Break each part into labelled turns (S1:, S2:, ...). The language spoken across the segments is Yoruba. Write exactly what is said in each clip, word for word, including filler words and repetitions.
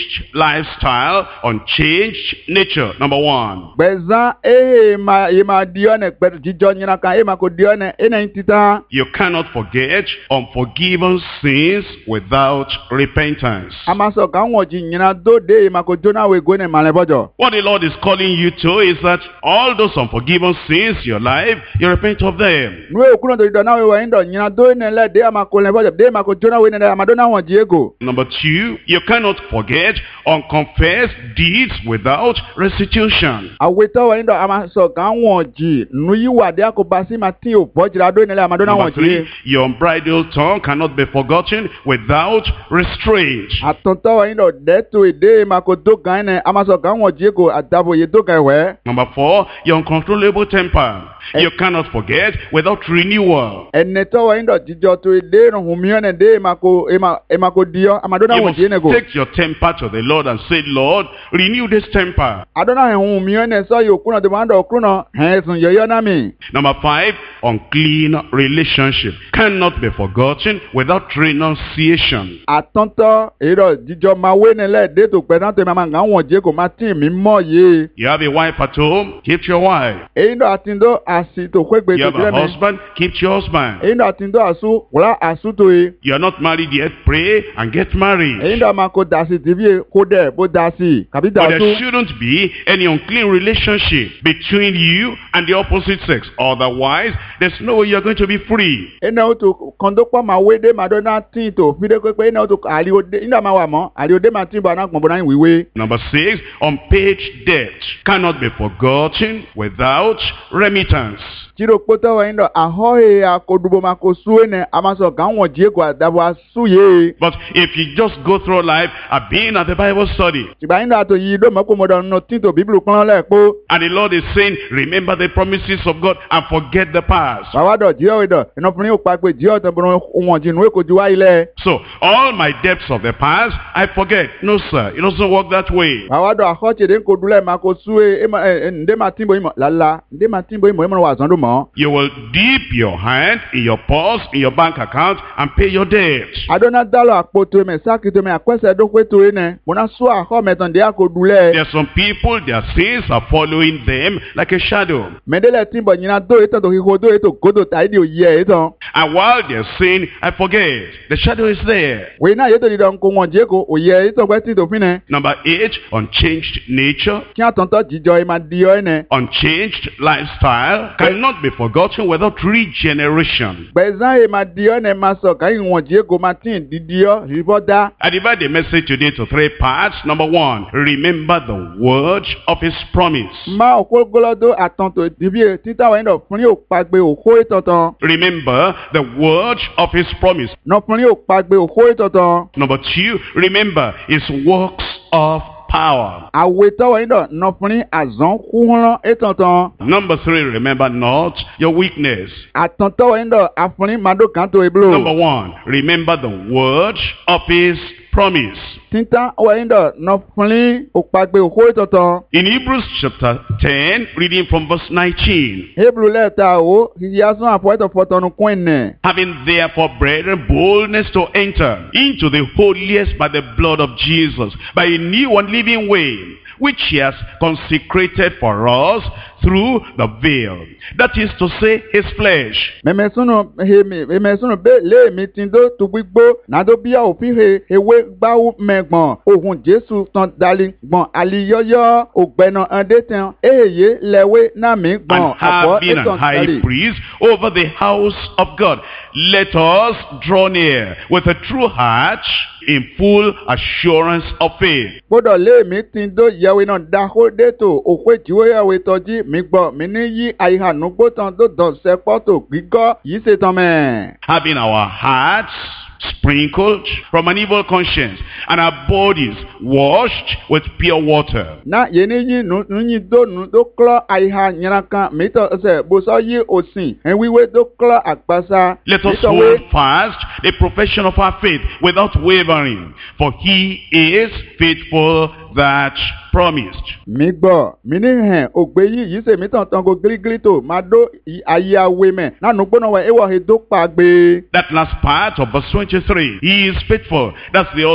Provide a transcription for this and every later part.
S1: lifestyle, unchanged nature. Number one.
S2: Beza eh ma ima dione kwetu jijo nyina kan eh ma ko dione ena intita.
S1: You cannot forget unforgiven sins without repentance.
S2: Amaso kan won ji nyina do de ma ko jona we go ne malebojo.
S1: What the Lord is calling you to is that all those unforgiven sins in your life, you repent of them.
S2: No e kuno do do na we wa indo nyina do ne le de ma ko lebojo de ma ko jona we ne ma do na won ji ego.
S1: Number two, you cannot forget unconfessed deeds without restitution.
S2: Aweta wa indo amaso kan won ji nu yi wa de akobasi ma tin o bojira do ne le ma do na won ji.
S1: Number three, your unbridled tongue cannot be forgotten without restraint.
S2: Atonto wa indo de to ede ma ko do kan ne amaso kan won ji ego adabo ye do kan we.
S1: Number four, your uncontrollable temper. You cannot forget without renewal.
S2: Eneto wa indo jijo to ede no humione de ma ko e ma e ma ko dio amado na
S1: You
S2: won ji ne
S1: must
S2: go.
S1: take your temper to the Lord and say, Lord, renew this temper.
S2: Adona he humione so yo kuno de mando kuno he sun yeyo na mi.
S1: Number five, unclean relationship cannot be forgotten without renunciation.
S2: Atonto ero jijo ma we ne le de to pe na te ma nga won ji ko ma tin mi mo ye.
S1: You have a wife at home, keep your wife.
S2: E ndo atindo asi to kwegbe
S1: You
S2: to
S1: have a
S2: dire me.
S1: husband, keep your husband.
S2: E ndo atindo asu wala asu to e.
S1: You are not married yet, pray and get
S2: E
S1: married.
S2: ndo ma ko dasi tv ko de bo dasi kabi
S1: But there
S2: dasu.
S1: shouldn't be any unclean relationship between you and the opposite sex. Otherwise, there's no way you're going to be free.
S2: E ndo to kondo pa ma we de madonna tin to fi de pe pe ndo to ali ode ndo ma wa mo ali ode ma tin ba na gbon bo na wiwe.
S1: Number six, unpaid debt cannot be forgotten without remittance.
S2: Chiro poto wa ndo ahohe akodubo makosu ene amaso kan won ji ego adabo asu ye.
S1: But if you just go through life and being at the Bible study,
S2: Tiba ndo to yi do mo ko mo do no tin to Bible kan le po.
S1: and the Lord is saying, remember the promises of God and forget the past.
S2: Baba do ji o do eno fun o pa pe ji o to bo won ji nu e ko ju wa ile.
S1: So, all my debts of the past, I forget. No, sir, it doesn't work that way.
S2: Baba do ahoche de ko dule makosu e nde ma tin bo imo lala nde ma tin bo imo imo wa zan do mo.
S1: You will dip your hand in your purse, in your bank account, and pay your debt.
S2: Adona dalo apoto me sakito me akwese do kwe to ene mo na so aho meton de akodule.
S1: There are some people, their sins are following them like a shadow.
S2: Medele tin bo nyina do eto to hiho do eto godo ta ide oye eto.
S1: And while they're saying, I forget, the shadow is there.
S2: We na yeto di don ko won je ko oye eto gbe tin to fine.
S1: Number eight, unchanged nature,
S2: Ki atonto jijo e ma di o ene.
S1: unchanged lifestyle cannot be forgotten without regeneration.
S2: Bezan e ma di o ne ma so kan won je ko ma tin didi o riboda.
S1: I divide the message today to three parts. Number one, remember the word of his promise.
S2: Ma okogolodo atonto dibi tita wa ndo fun o pagbe oko itotan.
S1: Remember the word of his promise.
S2: No fun o pagbe oko itotan.
S1: Number two, remember his works of power.
S2: Aweto wa ndo no fun azon kuhun itotan.
S1: Number three, remember not your weakness.
S2: Atonto wa ndo afun mado kan to eblo.
S1: Number one, remember the word of his promise.
S2: Tinta wa ndo no fun o pagbe oko itotan.
S1: In Hebrews chapter ten, reading from verse nineteen.
S2: Hebrew letter o yasun apo ito fotonu kwenne.
S1: Having therefore, brethren, boldness to enter into the holiest by the blood of Jesus, by a new and living way, which he has consecrated for us through the veil, that is to say, his flesh.
S2: Memesunu he mi memesunu be le mi tindo tu gbigbo na do bia ofi he ewe gbawo megbon ohun Jesu tan dali gbon aliyoyo ogbena ande tan eheye lewe na mi
S1: And
S2: gbon apo
S1: having an
S2: eton
S1: high
S2: dali.
S1: priest over the house of God, let us draw near with a true heart in full assurance of faith.
S2: Bodo le mi tindo yewe na da ho de to okwe jiwo yewe toji mi gbo mi ni yi aiha nu gbo tan do don se poto gbigo yi se tan me.
S1: Having our hearts sprinkled from an evil conscience and our bodies washed with pure water.
S2: Na yeni yi nu nu yi do nu do klo aiha nyana kan mi to se bo so yi osin en wiwe do klo agbasa.
S1: Let us
S2: Mi to
S1: hold
S2: we-
S1: fast the profession of our faith without wavering, for he is faithful that promised.
S2: Mi gbọ́ mi ní hẹn ògbé yìí yìí ṣe mi tàn tàn go gírígírí tó máa dó i- ayé awé mẹ́ nánú gbóná wẹ̀ ewọ́ he dó pa gbé.
S1: That last part of verse twenty-three, he is faithful. That's the Almighty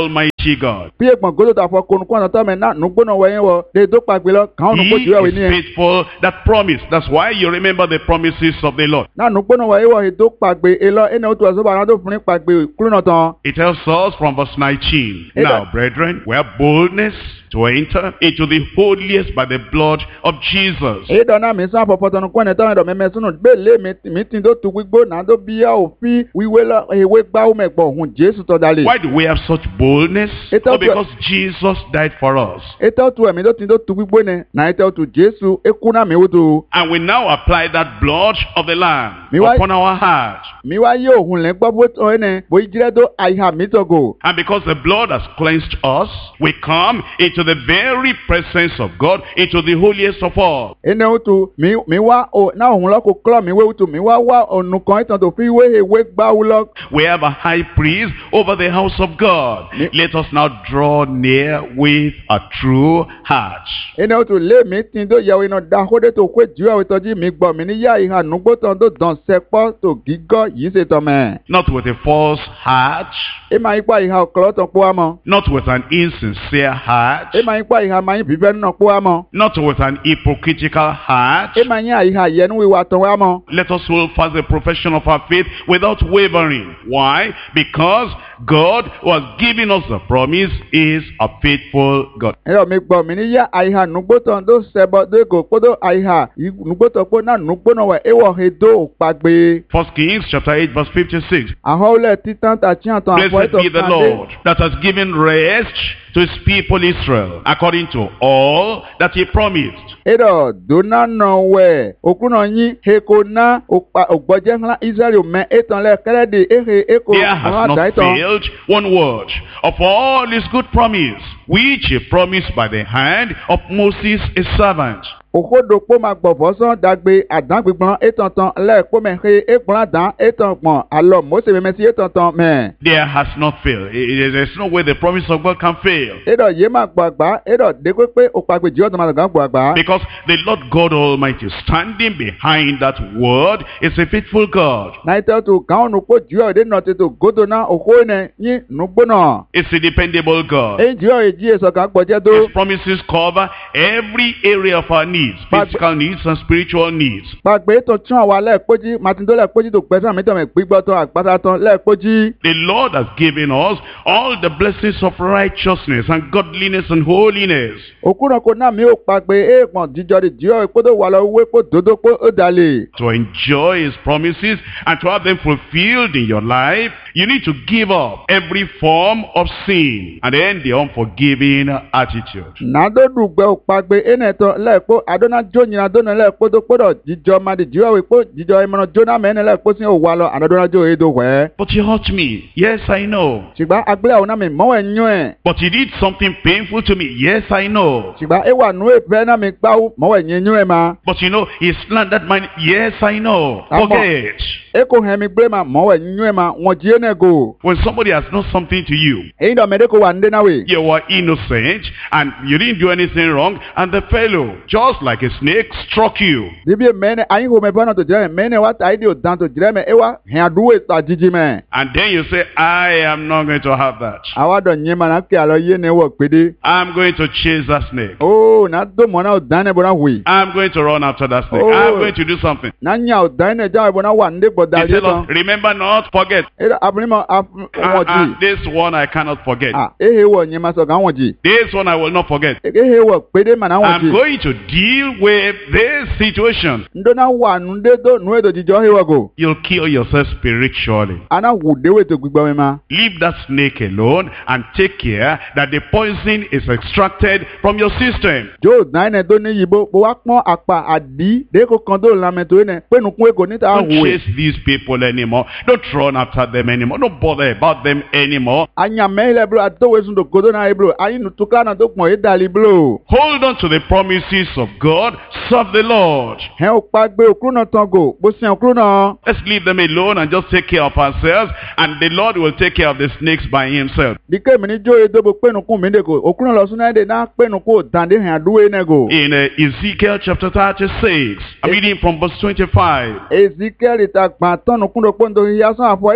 S1: Almighty God.
S2: bí egbọ̀n gbọ́dọ̀ tó àfọ konu kọ́nà tó mẹ́ náà nugbónà wẹ̀yìn wọ lè tó pàgbé lọ kàn án
S1: He
S2: nugbó jùlọ wẹ̀ ní
S1: is
S2: ẹ̀.
S1: faithful that promise. That's why you remember the promises of the Lord.
S2: náà nugbónà wẹ̀yìn wọ ètò pàgbé elọ ẹnì òtún ọ̀sọ́ bàrà tó fún ní pàgbé kúrúnà tán.
S1: It tells us from verse nineteen.
S2: Hey,
S1: Now,
S2: that-
S1: brethren, we have boldness to enter into the holiest by the blood of Jesus.
S2: èyí dọ̀nà mi sàn àpọ̀pọ̀ tọ̀nù kọ́ni tọ́ ẹ̀dọ̀ mẹ́mẹ́ sínú gbélé mi tí tó tu gbígbó náà tó bí yá òfin wíwé lọ ewé gbáwó mẹ́gbọ̀ òhun Jésù tọ́ dalẹ̀.
S1: Why do we have such boldness?
S2: It tells
S1: Oh, because Jesus died for us.
S2: ètò tu ẹ̀mí tó ti tó tu gbígbó ni náà ètò tu Jésù ekú náà mi wó tu.
S1: And we now apply that blood of the Lamb
S2: Me why-
S1: upon our heart.
S2: mi wá yé òhun lẹ́ gbọ́ bó tọ́ ẹni bó jíjẹ́ tó àyíká mi tọ̀gò.
S1: And because the blood has cleansed us, we come into the very presence of God, into the holiest of all.
S2: ene wotu mi mi wá o náà òhun lọ kó klọ mi wé wotu mi wá wá ònù kan ìtàn tó fi wé ewé gbáwó lọ.
S1: We have a high priest over the house of God.
S2: Me-
S1: Let us now draw near with a true heart.
S2: ene wotu lé mi tí tó yẹ iná da kódé tó kó ju àwọn ìtọ́jú mi gbọ́ mi ní yá ìhà nugbó tán tó dàn sẹ́pọ̀ tó gígọ́ yìí ṣe tọ́ mẹ́.
S1: Not with a false heart,
S2: ẹ máa ń pa ìhà ọ̀kọ́lọ́ tán pọ́ àmọ́.
S1: not with an insincere heart,
S2: ẹ máa ń pa ìhà máa ń bíbẹ́ nínú pọ́ àmọ́.
S1: not with an hypocritical heart.
S2: ẹ máa ń yá ìhà yẹnu ìwà tán wá mọ́.
S1: Let us hold fast the profession of our faith without wavering. Why? Because God, who has given us the promise, is a faithful God.
S2: ẹ̀rọ mi gbọ́ mi ní yá àìhà nugbó tán tó sẹ́bọ̀ tó kò kódó àìhà nugbó tán pé náà nugbó náà wẹ̀ ewọ̀ èdò òpàgbé.
S1: First Kings chapter eight verse fifty-six.
S2: àhọ́lẹ̀ títàn tàchí àtàn àpọ̀
S1: Blessed
S2: ètò
S1: be the
S2: kàdé.
S1: Lord that has given rest to his people Israel, according to all that he promised.
S2: Edo dona nọ wẹ̀ òkúnà yín heko ná ògbọ́jẹ́ ńlá Israẹli mẹ́ ètàn lẹ kẹ́lẹ́dì ehe eko
S1: There has
S2: ọ̀hún
S1: not
S2: àtà ètàn.
S1: failed one word of all his good promise, which he promised by the hand of Moses his servant.
S2: Òkòdòpó máa gbọ̀fọ́ sán dàgbé àdán gbígbọ́n ètàn tán lẹ́ẹ̀kọ́ mẹ́he égbọ́n àdán ètàn gbọ̀n àlọ́ Mósè mẹ́mẹ́sí ètàn tán mẹ́.
S1: There has not failed. I- I- There's no way the promise of God can fail.
S2: Edo yé máa gbọ́ àgbá Edo dégbé pé òpàgbé jí ọ̀dọ̀ máa gbà gbọ́ àgbá.
S1: Because the Lord God Almighty standing behind that word is a faithful God.
S2: Náìtẹ́ tó káwọn nùpọ̀ jí ọ̀dẹ́ náà tètò gòdò náà òkó ẹ̀nẹ̀ yín nùgbó náà.
S1: It's a dependable God.
S2: Èyí jí ọ̀yẹ́ jí èso kan gbọ́jẹ́ tó.
S1: His promises cover every area of our needs,
S2: But-
S1: physical needs and spiritual needs.
S2: Pàgbé tó tún àwa lẹ́ẹ̀kpọ́jì màtúndó lẹ́ẹ̀kpọ́jì tó gbẹ́sàn mi tọ̀mẹ̀ gbígbọ́ tó àgbàtà tán lẹ́ẹ̀kpọ́jì.
S1: The Lord has given us all the blessings of righteousness and godliness and holiness.
S2: Òkúrọ̀ kò náà mi ò pàgbé èèpọ̀n jíjọ di jíọ́ ìkpọ́dọ̀ wà lọ wé kó dodo kó ó dalè.
S1: To enjoy his promises and to have them fulfilled in your life, you need to give up every form of sin and then the unforgiving attitude.
S2: Nàdódù gbẹ òpàgbé ẹnẹ̀tọ̀ lẹ́ẹ̀kpọ́ àdóná jóyin àdóná lẹ́ẹ̀kpọ́ tó kpọ́dọ̀ jíjọ má di jíọ́ ìkpọ́ jíjọ ìmọ̀ràn jóná mẹ́rin lẹ́ẹ̀kpọ́ sí òwà lọ àdóná jó èdò wẹ̀.
S1: But you hurt me. Yes, I know.
S2: Ṣùgbọ́n agbélé àwọn náà mi mọ́wẹ̀ nyọ́ ẹ̀.
S1: But you did something painful to me. Yes, I know.
S2: Ṣùgbọ́n ewa nù èpẹ́ náà mi gbáwó mọ́wẹ̀ nyẹ́ nyọ́ ẹ̀ ma.
S1: But you know, he slandered mine. Yes, I know.
S2: Come on.
S1: Forget.
S2: Eko hẹn mi gbé ma mọ́wẹ̀ nyọ́ ẹ̀ ma wọ́n jí ẹ̀ go.
S1: When somebody has done something to you,
S2: Èyí dọ̀ mẹ́dẹ́ kó wà ń dé náà wè.
S1: you were innocent and you didn't do anything wrong, and the fellow, just like a snake, struck you.
S2: Bibi mene ayin ho me bana to jere mene wa ta ide o dan to jere me ewa hen aduwe ta jiji me.
S1: And then you say, I am not going to have that.
S2: Awa do nyema na ke alo ye ne wo pede.
S1: I'm going to chase that snake.
S2: Oh, na do mo na o dan ne bona wi.
S1: I'm going to run after that snake.
S2: Oh.
S1: I'm going to do something.
S2: Na nya o dan ne ja bona wa nde
S1: He
S2: bodari
S1: said,
S2: ton.
S1: Lord, remember not, forget.
S2: E abuni mo af
S1: Uh,
S2: won
S1: uh,
S2: ji.
S1: this one I cannot forget.
S2: Ah, e he wo nyema so kan won ji.
S1: This one I will not forget.
S2: E he wo pede ma na won
S1: I'm
S2: ji.
S1: going to deal with this situation.
S2: Ndo na wa nu de do nu e do jijo he wo go.
S1: You'll kill yourself spiritually.
S2: Ana wu de we to gbigbo mi ma.
S1: Leave that snake alone and take care that the poison is extracted from your system.
S2: Jo dan ne do ni yibo bo wa pon apa adi de ko kan do la me to ne pe nu kun e ko ni ta
S1: Don't
S2: wu.
S1: chase these people anymore. Don't run after them anymore. Don't bother about them anymore.
S2: Anya mele blo atowe sun do godo na blo ayin nu tukla na do pon e dali blo.
S1: Hold on to the promises of God. Serve the Lord.
S2: Hen o pa gbe okru na tango bo sin okru na.
S1: Let's leave them alone and just take care of ourselves, and the Lord will take care of the snakes by himself.
S2: Dike mi ni jo e do bo pe nu kun mi de ko okru na lo sun na de na pe nu ko dan de hen aduwe ne go.
S1: In uh, Ezekiel chapter thirty-six, I'm reading from verse twenty-five.
S2: Ezekiel ta gba ton nu kun do pon do ya san afo itan ko atan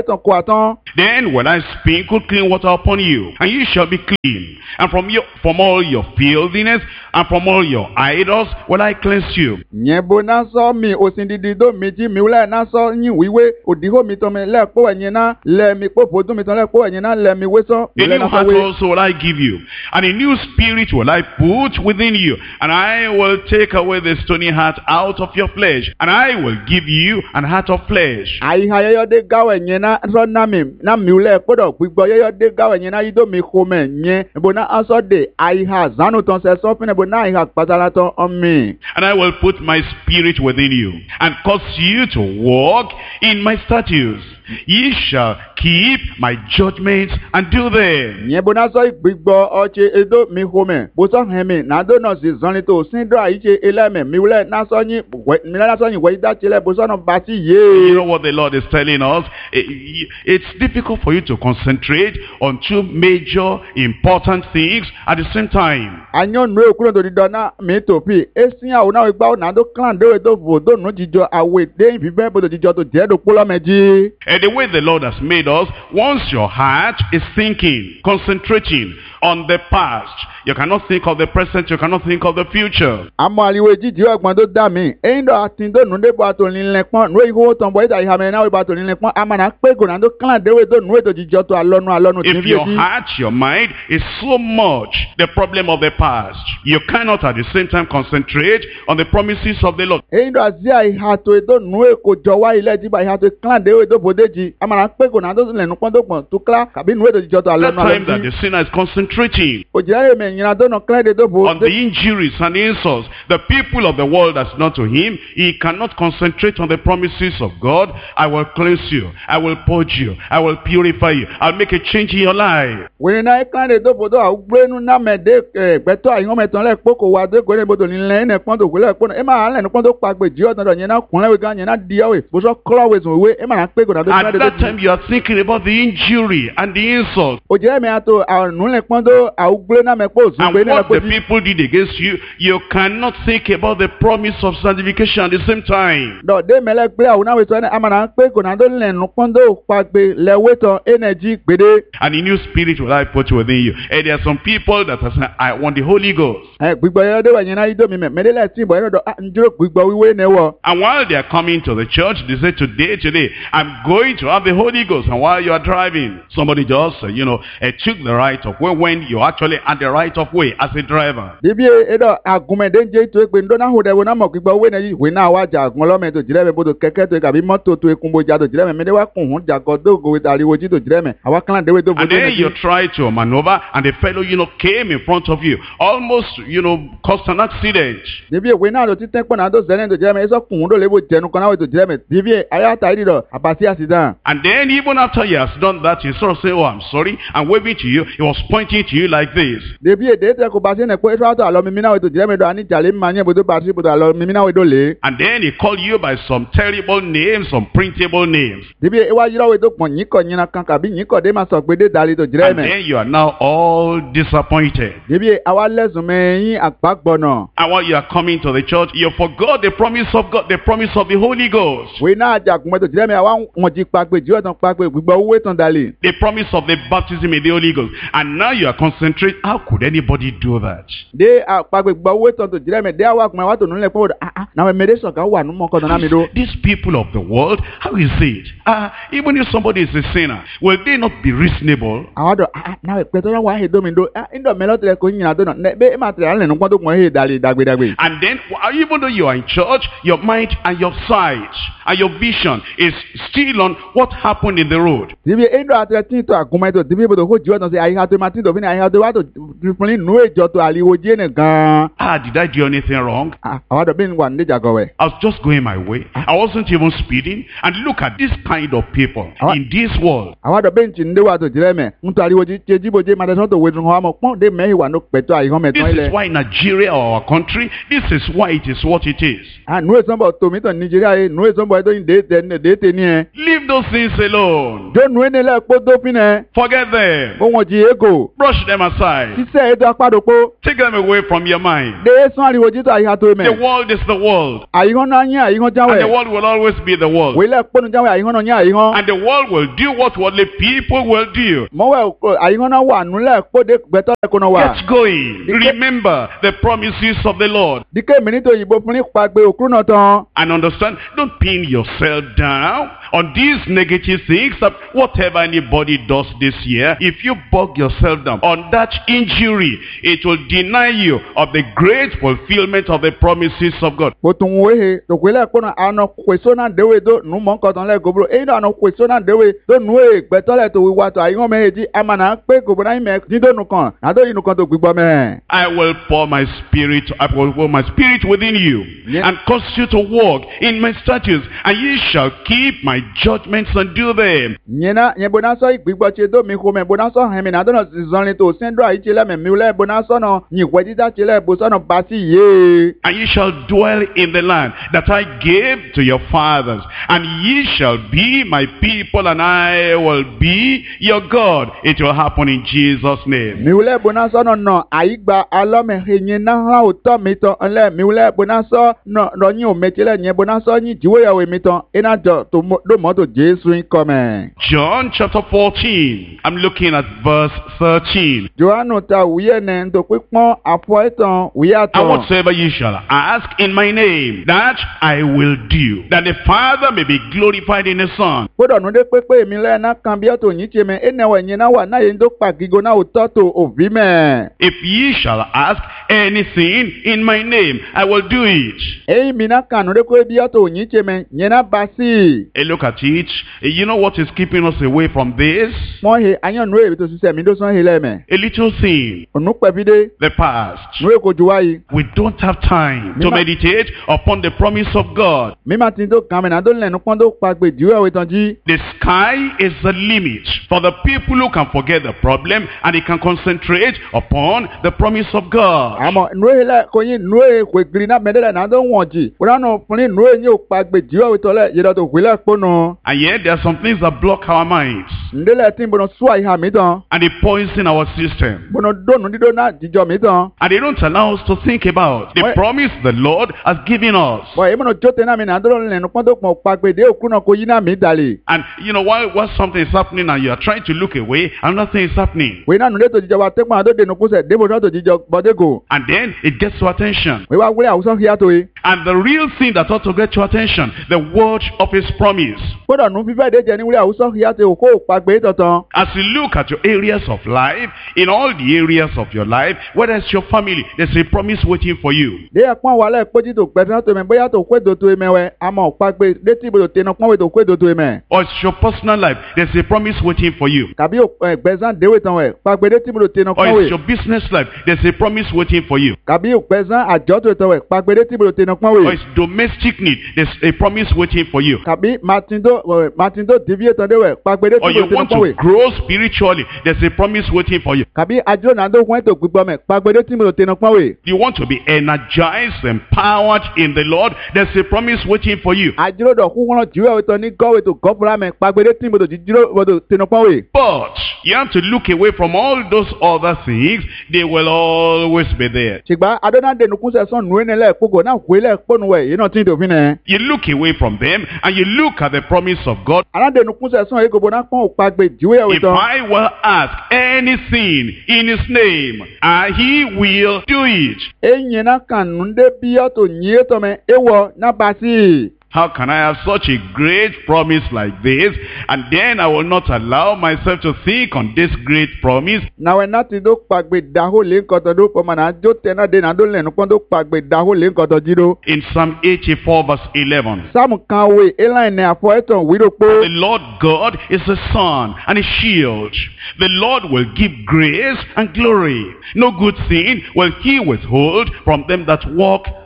S2: tán.
S1: Then will I sprinkle clean water upon you, and you shall be clean. And from your from all your filthiness and from all your idols will I cleanse you.
S2: Nyɛ bo na sɔ mi osindidi do mi dzi mi wòle na sɔ nyi wiwe odiho mi tɔmɛ lɛ kpɔ ɛnyɛ na lɛ mi kpɔ ƒodo mi tɔn lɛ kpɔ ɛnyɛ na lɛ mi we sɔ.
S1: A new heart also will I give you, and a new spirit will I put within you, and I will take away the stony heart out of your flesh, and I will give you an heart of flesh.
S2: Ayiha yɛyɔ de gawɔ ɛnyɛ na sɔ na mi na mi wòle kpɔdɔ gbigbɔ yɛyɔ de gawɔ ɛnyɛ na yi do mi xɔmɛ nyɛ bo na asɔ de ayiha zanu tɔn sɛ sɔ fɛnɛ bo na ayiha kpatala tɔn ɔmi.
S1: And I will put my spirit within you, and cause you to walk in my statutes. Ye shall keep my judgments and do them.
S2: Nyɛ bo na sɔ gbigbɔ ɔtse edo mi xɔmɛ bosɔ hɛmi na do nɔ si zɔnli to sin do ayi tse elɛmɛ mi wòle na sɔ nyi wɛ mi na sɔ nyi wɛ da tse lɛ bosɔ nɔ basi ye.
S1: You know what the Lord is telling us? It's difficult for you to concentrate on two major important things at the same time.
S2: Anyɔ nu ekuro do di dɔ na mi to pi esi awo na wo gbawo na do klan do do vo do nu dzidɔ awo ede fifɛ bo do dzidɔ to jɛ do kpolɔ mɛ dzi.
S1: And the way the Lord has made us, once your heart is thinking, concentrating on the past, you cannot think of the present, you cannot think of the future.
S2: Àmọ́ àliwo jíjí ọgbọ́n tó dá mi. Eyín dọ̀ àti tó nù dé bọ́ àtòlí ńlẹ̀ pọ́n. Nù èyí kó tán bọ́ ìdá ìhà mẹ́rin náà ìbá àtòlí ńlẹ̀ pọ́n. Àmàna pé gònà tó kàn déwé tó nù ètò jíjọ tó alọ́nu alọ́nu tí
S1: If
S2: fi
S1: your
S2: èjì.
S1: heart, your mind is so much the problem of the past, you cannot at the same time concentrate on the promises of the Lord.
S2: Eyín dọ̀ àti àìhà tó ètò nù èkó jọ wá ilẹ̀ jíba ìhà tó kàn déwé tó bòdé jì. Àmàna pé gònà tó lẹ̀nu pọ́n tó pọ̀n tó kílá kàbí nù ètò jíjọ tó
S1: That
S2: alọ́nu
S1: time that
S2: alọ́nu
S1: the
S2: tí.
S1: sinner is concentrating
S2: Òjìlá yẹn ìyìnà tó nà kílẹ̀ dé tó bò.
S1: on the injuries and insults, the people of the world that's not to him, he cannot concentrate on the promises of God. I will cleanse you, I will purge you, I will purify you, I'll make a change in your life.
S2: Wèrè náà kílẹ̀ dé tó bò tó àgbénu náà mẹ̀dé gbẹ̀tọ́ àyìnbó mẹ̀tọ́ lẹ̀ kpókò wá dé kò ní ibodò nílẹ̀ ẹ̀ pọ́n tó gbélé pọ́n ẹ̀ máa lẹ̀ pọ́n tó pàgbé jí ọ̀tọ̀ dọ̀ yẹn náà kúnlẹ̀ wẹ̀ gan yẹn náà di ọ̀wẹ̀ bùsọ̀ kọ́lọ̀ wẹ̀ sùn wẹ̀ ẹ̀ máa pé gòdà tó
S1: At that time you are thinking about the injury and the insult
S2: òjìlá mi àtò àwọn nùlẹ̀ pọ́n tó àgbélé náà mẹ̀kpó òsùn
S1: and
S2: gbé náà
S1: what
S2: kó
S1: the
S2: jí.
S1: people did against you. You cannot think about the promise of sanctification at the same time.
S2: dọ̀ dé mẹ́lẹ̀ gbé àwọn náà wẹ̀ tó ẹ̀ àmàna pé gòdà tó lẹ̀nu pọ́n tó pàgbé lẹ̀wẹ̀ tán ẹnẹ̀jì gbèdé.
S1: And a new spirit will I put within you. And there are some people that are saying, I want the Holy Ghost.
S2: ẹ gbígbọ́ yẹn dé wà yẹn náà yí dómi mẹ́ mẹ́lẹ́lẹ̀ tí ìbọn yẹn dọ̀ njúrò gbígbọ́ wíwé ní wọ.
S1: And while they are coming to the church, they say, today, today, I'm going to have the Holy Ghost. And while you are driving, somebody just, uh, you know, uh, took the right of way when you actually had the right of way as a driver.
S2: Bíbí ẹ̀dọ̀ àgùnmẹ̀dẹ́njẹ́ tó pé ndó náà hó dẹ̀ wọ́n náà mọ̀ gbígbọ́ wíwé náà yìí wíwé náà wá jà àgùn ọlọ́mẹ tó jìrẹ́ mẹ́ bódò kẹ́kẹ́ tó kàbí mọ́tò tó ekunbo jà tó jìrẹ́ mẹ́ mẹ́lẹ́wà kùn hún jàgọ́ dógo ariwo jí tó jìrẹ́ mẹ́ àwa kan déwé tó
S1: And
S2: bódò
S1: then you try to maneuver, and the fellow, you know, came in front of you, almost, you know, caused an accident.
S2: Bíbí ìwé náà tó ti tẹ́ pọ̀ náà tó zẹ́lẹ̀ tó jìrẹ́ mẹ́ ẹ̀sọ́ kùn hún tó lébo jẹnu kan náà tó jìrẹ́ mẹ́ bíbí ayé àtàrí dọ̀ àbàtì àsìdán.
S1: And then even after he has done that, he sort of say, oh, I'm sorry, I'm waving to you. He was pointing to you like this.
S2: Bíbí èdè tẹ kó bá sí ẹ̀ pé ẹ̀sọ́ àtọ̀ àlọ́ mímí náà tó jìrẹ́ mẹ́ dọ̀ àní jàlé máa yẹn bódò bàtí bódò àlọ́ mímí náà tó lé.
S1: And then he called you by some terrible names, some printable names.
S2: Bíbí ìwà yìí lọ́wọ́ tó pọ̀ yín kọ̀ yín kan kàbí yín kọ̀ dé máa sọ pé dé dàlí tó jìrẹ́
S1: And
S2: mẹ́.
S1: then you are now all disappointed.
S2: Bíbí àwa lẹ́sùn mẹ́yìn àgbàgbọ́nà.
S1: And while you are coming to the church, you forgot the promise of God, the promise of the Holy Ghost.
S2: Wèé náà àjàgùn mẹ́tò jìrẹ́ mẹ́ àwa wọ́n ti pàgbé jí ọ̀tàn pàgbé gbígbọ́ owó tán dàlí.
S1: The promise of the baptism in the Holy Ghost. And now you are concentrating. How could anybody do that?
S2: Dé àpàgbé gbígbọ́ owó tán tó jìrẹ́ mẹ́ dé àwọn àkùnmẹ́ wa tó nílẹ̀ pé wọ́n ah ah náà mẹ́rẹ́ sọ̀kà wà nù mọ́kàn náà mi dó.
S1: These people of the world, how is it? Uh, even if somebody is a sinner, will they not be reasonable?
S2: Àwọn dọ̀ ah ah náà pẹ̀tọ́ náà wà á hẹ̀ dómi dó ah ndọ̀ mẹ́lọ́ tẹ̀lé kò yìnyín àdó náà bẹ́ẹ̀ má tẹ̀lé alẹ́ nùpọ́n tó kàn hẹ̀ dàlí dàgbédàgbé.
S1: And then, even though you are in church, your mind and your sight and your vision is still on what happened in the road.
S2: Bíbí ndọ̀ àtẹ̀lẹ́ tí tó àgùnmẹ́ tó dìbí ibodò kó jí ọ̀tàn sí àyíká tó máa tí tó fi ní àyíká tó wà tó fúnni nù èjọ tó àlìwò jí ẹnì gan.
S1: Ah, did I do anything wrong?
S2: Àwọn dọ̀ bí n wà ní ìjàgọ̀wẹ̀.
S1: I was just going my way. I wasn't even speeding. And look at this kind of people in this world.
S2: Àwọn dọ̀ bí n ti ndé wa tó jìrẹ́ mẹ́ n tó àlìwò jí jẹ́ jíbo jẹ́ màdẹ́sán tó wé tún hàn mọ́ pọ́n dé mẹ́yìn wà ní pẹ̀tọ́ àyíká mẹ́tọ́ ilẹ̀.
S1: This is why Nigeria, our country, this is why it is what it is.
S2: Ah, nù èsánbọ̀ tòmí tàn Nàìjíríà yìí nù èsánbọ̀ ẹ̀ tó yin dé tẹ̀ ní ẹ.
S1: Leave those things alone.
S2: Jọ nù ẹ̀ nílẹ̀ kó dópin ẹ̀.
S1: Forget them.
S2: Ó wọ̀n jí ego.
S1: Brush them aside.
S2: Sísẹ́ ètò apádòpó.
S1: Take them away from your mind.
S2: Dé sún àríwó jítọ̀ àyíká tó
S1: The
S2: mẹ́.
S1: world is the world.
S2: Àyíhán náà yín àyíhán
S1: And the
S2: jáwẹ̀.
S1: world will always be the world.
S2: Wílẹ̀ pọ́nù jáwẹ̀ àyíhán náà yín àyíhán.
S1: And the world will do what worldly people will do.
S2: Mọ̀wẹ́ àyíhán náà wà núlẹ̀ kóde gbẹ̀tọ́ ẹ̀kọ́ náà wà.
S1: Get going. Remember the promises of the Lord.
S2: Díkẹ́ mi nítorí ìbò fún ní pàgbé òkú náà tán.
S1: And understand, don't pin yourself down on these negative things that whatever anybody does this year, if you bog yourself down on that injury, it will deny you of the great fulfillment of the promises of God.
S2: Bó tún wéhe tòkúlẹ̀ pọ́nà àna kwèsó náà déwé tó nù mọ́ nǹkan lẹ̀ gòbúrò. Èyí náà àna kwèsó náà déwé tó nù é gbẹ̀tọ́lẹ̀ tó wíwá tó àyíhán mẹ́hẹ̀ẹ́jì àmàna pé gòbúrò náà mẹ́ dídónù kan nàdó yìí nìkan tó gbígbọ́ mẹ́.
S1: I will pour my spirit, I will pour my spirit within you,
S2: Yeah.
S1: and cause you to walk in my statutes, and ye shall keep my judgments and do them.
S2: Nyena nye bonasɔ igbigbo tse do mi xome bonasɔ hɛmi na do nɔ zɔli to sɛndro ayi tse lɛ mɛ miwulɛ bonasɔ nɔ nyiwɛdida tse lɛ bosɔ nɔ basi ye.
S1: And ye shall dwell in the land that I gave to your fathers, and ye shall be my people, and I will be your God. It will happen in Jesus' name.
S2: Miwulɛ bonasɔ nɔ nɔ ayigba alɔmɛ he nye naha o tɔ mi tɔ ɛlɛ miwulɛ bonasɔ nɔ nɔ nyi o mɛtse lɛ nye bonasɔ nyi dziwoyawo mi tɔ ena jɔ to mo do mɔ to Jesu yi kɔmɛ.
S1: John chapter fourteen. I'm looking at verse thirteen.
S2: Johanu ta wuye ne ntokpi kpɔn afɔ etɔn wuye
S1: And
S2: atɔ.
S1: whatsoever ye shall ask in my name, that I will do, that the Father may be glorified in the Son.
S2: Kódọ̀ nu de kpekpe mi lɛ na kan biɛ to nyi tse mɛ enewɛ nye na wa na ye ŋdo kpa gigo na o tɔ to ovi mɛ.
S1: If ye shall ask anything in my name, I will do it.
S2: Eyi mi na kan nu de ko biɛ to nyi tse mɛ nye na basi.
S1: Hey, look at it. You know what is keeping us away from this?
S2: Mɔ he anyɔ nu ye to sisɛ mi do sɔn he lɛ mɛ.
S1: A little thing,
S2: Onu kpɛfi de
S1: the past.
S2: nu ye ko ju wa yi.
S1: We don't have time to
S2: Mima-
S1: meditate upon the promise of God.
S2: Mi ma ti do kan mɛ na do lɛ nu kpɔn do kpa gbe diwɛ o tɔn dzi.
S1: The sky is the limit for the people who can forget the problem and they can concentrate upon the promise of God.
S2: Àmɔ nu ye lɛ ko yin nu ye ko gili na mɛ de lɛ na do wɔn dzi. O na nɔ funi nu ye nye o kpa gbe diwɛ o tɔ lɛ yɛrɛ to hui lɛ kpɔnɔ.
S1: And yet there are some things that block our minds
S2: Nde lɛ ti bɔnɔ su ayi ha mi tɔn.
S1: and they poison our system.
S2: Bɔnɔ do nu dido na jijɔ mi tɔn.
S1: And they don't allow us to think about the
S2: Well-
S1: promise the Lord has given us.
S2: Bɔn ebi nɔ jo te na mi na do lɛ nu kpɔn do kpɔn kpa gbe de o kuna ko yi na mi dali.
S1: And you know, while, while something is happening and you are trying to look away, another thing is happening.
S2: Wei na nu de to jijɔ wa te kpɔn a do de nu kusɛ debo sɔ to jijɔ bɔde ko.
S1: And then it gets your attention.
S2: Wei wa wuli awusɔ hiya to ye.
S1: And the real thing that ought to get your attention, the word of his promise.
S2: Kódà nu fífẹ́ de jẹ ní wuli awusɔ hiya to o ko o kpa gbe tɔtɔn.
S1: As you look at your areas of life, in all the areas of your life, whether it's your family, there's a promise waiting for you.
S2: De yɛ kpɔn wa lɛ kpɔdzi to gbɛfɛ to mɛ bóyá to ko do to ye mɛ wɛ ama o kpa gbe de ti bo to tena kpɔn we to ko do to ye mɛ.
S1: Or it's your personal life, there's a promise waiting for you.
S2: Kabi o ɛ gbɛzan de we tɔn wɛ kpa gbe de ti bo to tena
S1: Or
S2: kpɔn
S1: it's
S2: we.
S1: your business life, there's a promise waiting for you.
S2: Kabi o gbɛzan àjɔ to tɔn wɛ kpa gbe de ti bo to tena kpɔn
S1: Or
S2: we.
S1: it's domestic need, there's a promise waiting for you.
S2: Kabi matindo ɛ matindo divi tɔn de wɛ kpa gbe de
S1: Or
S2: ti bo
S1: you
S2: to tena
S1: want
S2: kpɔn
S1: to
S2: we.
S1: grow spiritually, there's a promise waiting for you.
S2: Kabi adzro na do wɔn to gbigbɔ mɛ kpa gbe de ti bo to tena kpɔn we.
S1: You want to be energized, empowered in the Lord, there's a promise waiting for you.
S2: Adzro dɔ kúkúrɔ dziwɛ we tɔ ní gɔ we to gɔ fúra mɛ kpa gbe de ti bo to dzidzro bo to tena kpɔn we.
S1: But you have to look away from all those other things. They will always be there.
S2: Sigba adona de nukunse son nu ene le kpogo na hwe le kponu we yi no tin do fi ne.
S1: You look away from them and you look at the promise of God.
S2: Ana de nukunse son e gobo na pon opagbe jiwe we
S1: If
S2: ton.
S1: I will ask anything in his name, and he will do it.
S2: Enye na kan nu de bi o to nyi to me ewo na basi.
S1: How can I have such a great promise like this, and then I will not allow myself to think on this great promise?
S2: Na we na ti do pagbe daho le nkan to do po ma na jo te na de na do le nu pon do pagbe daho le nkan to jiro.
S1: In Psalm eighty-four verse eleven.
S2: Sam kan we eline ne afo eton wi do po.
S1: The Lord God is a sun and a shield. The Lord will give grace and glory. No good thing will he withhold from them that walk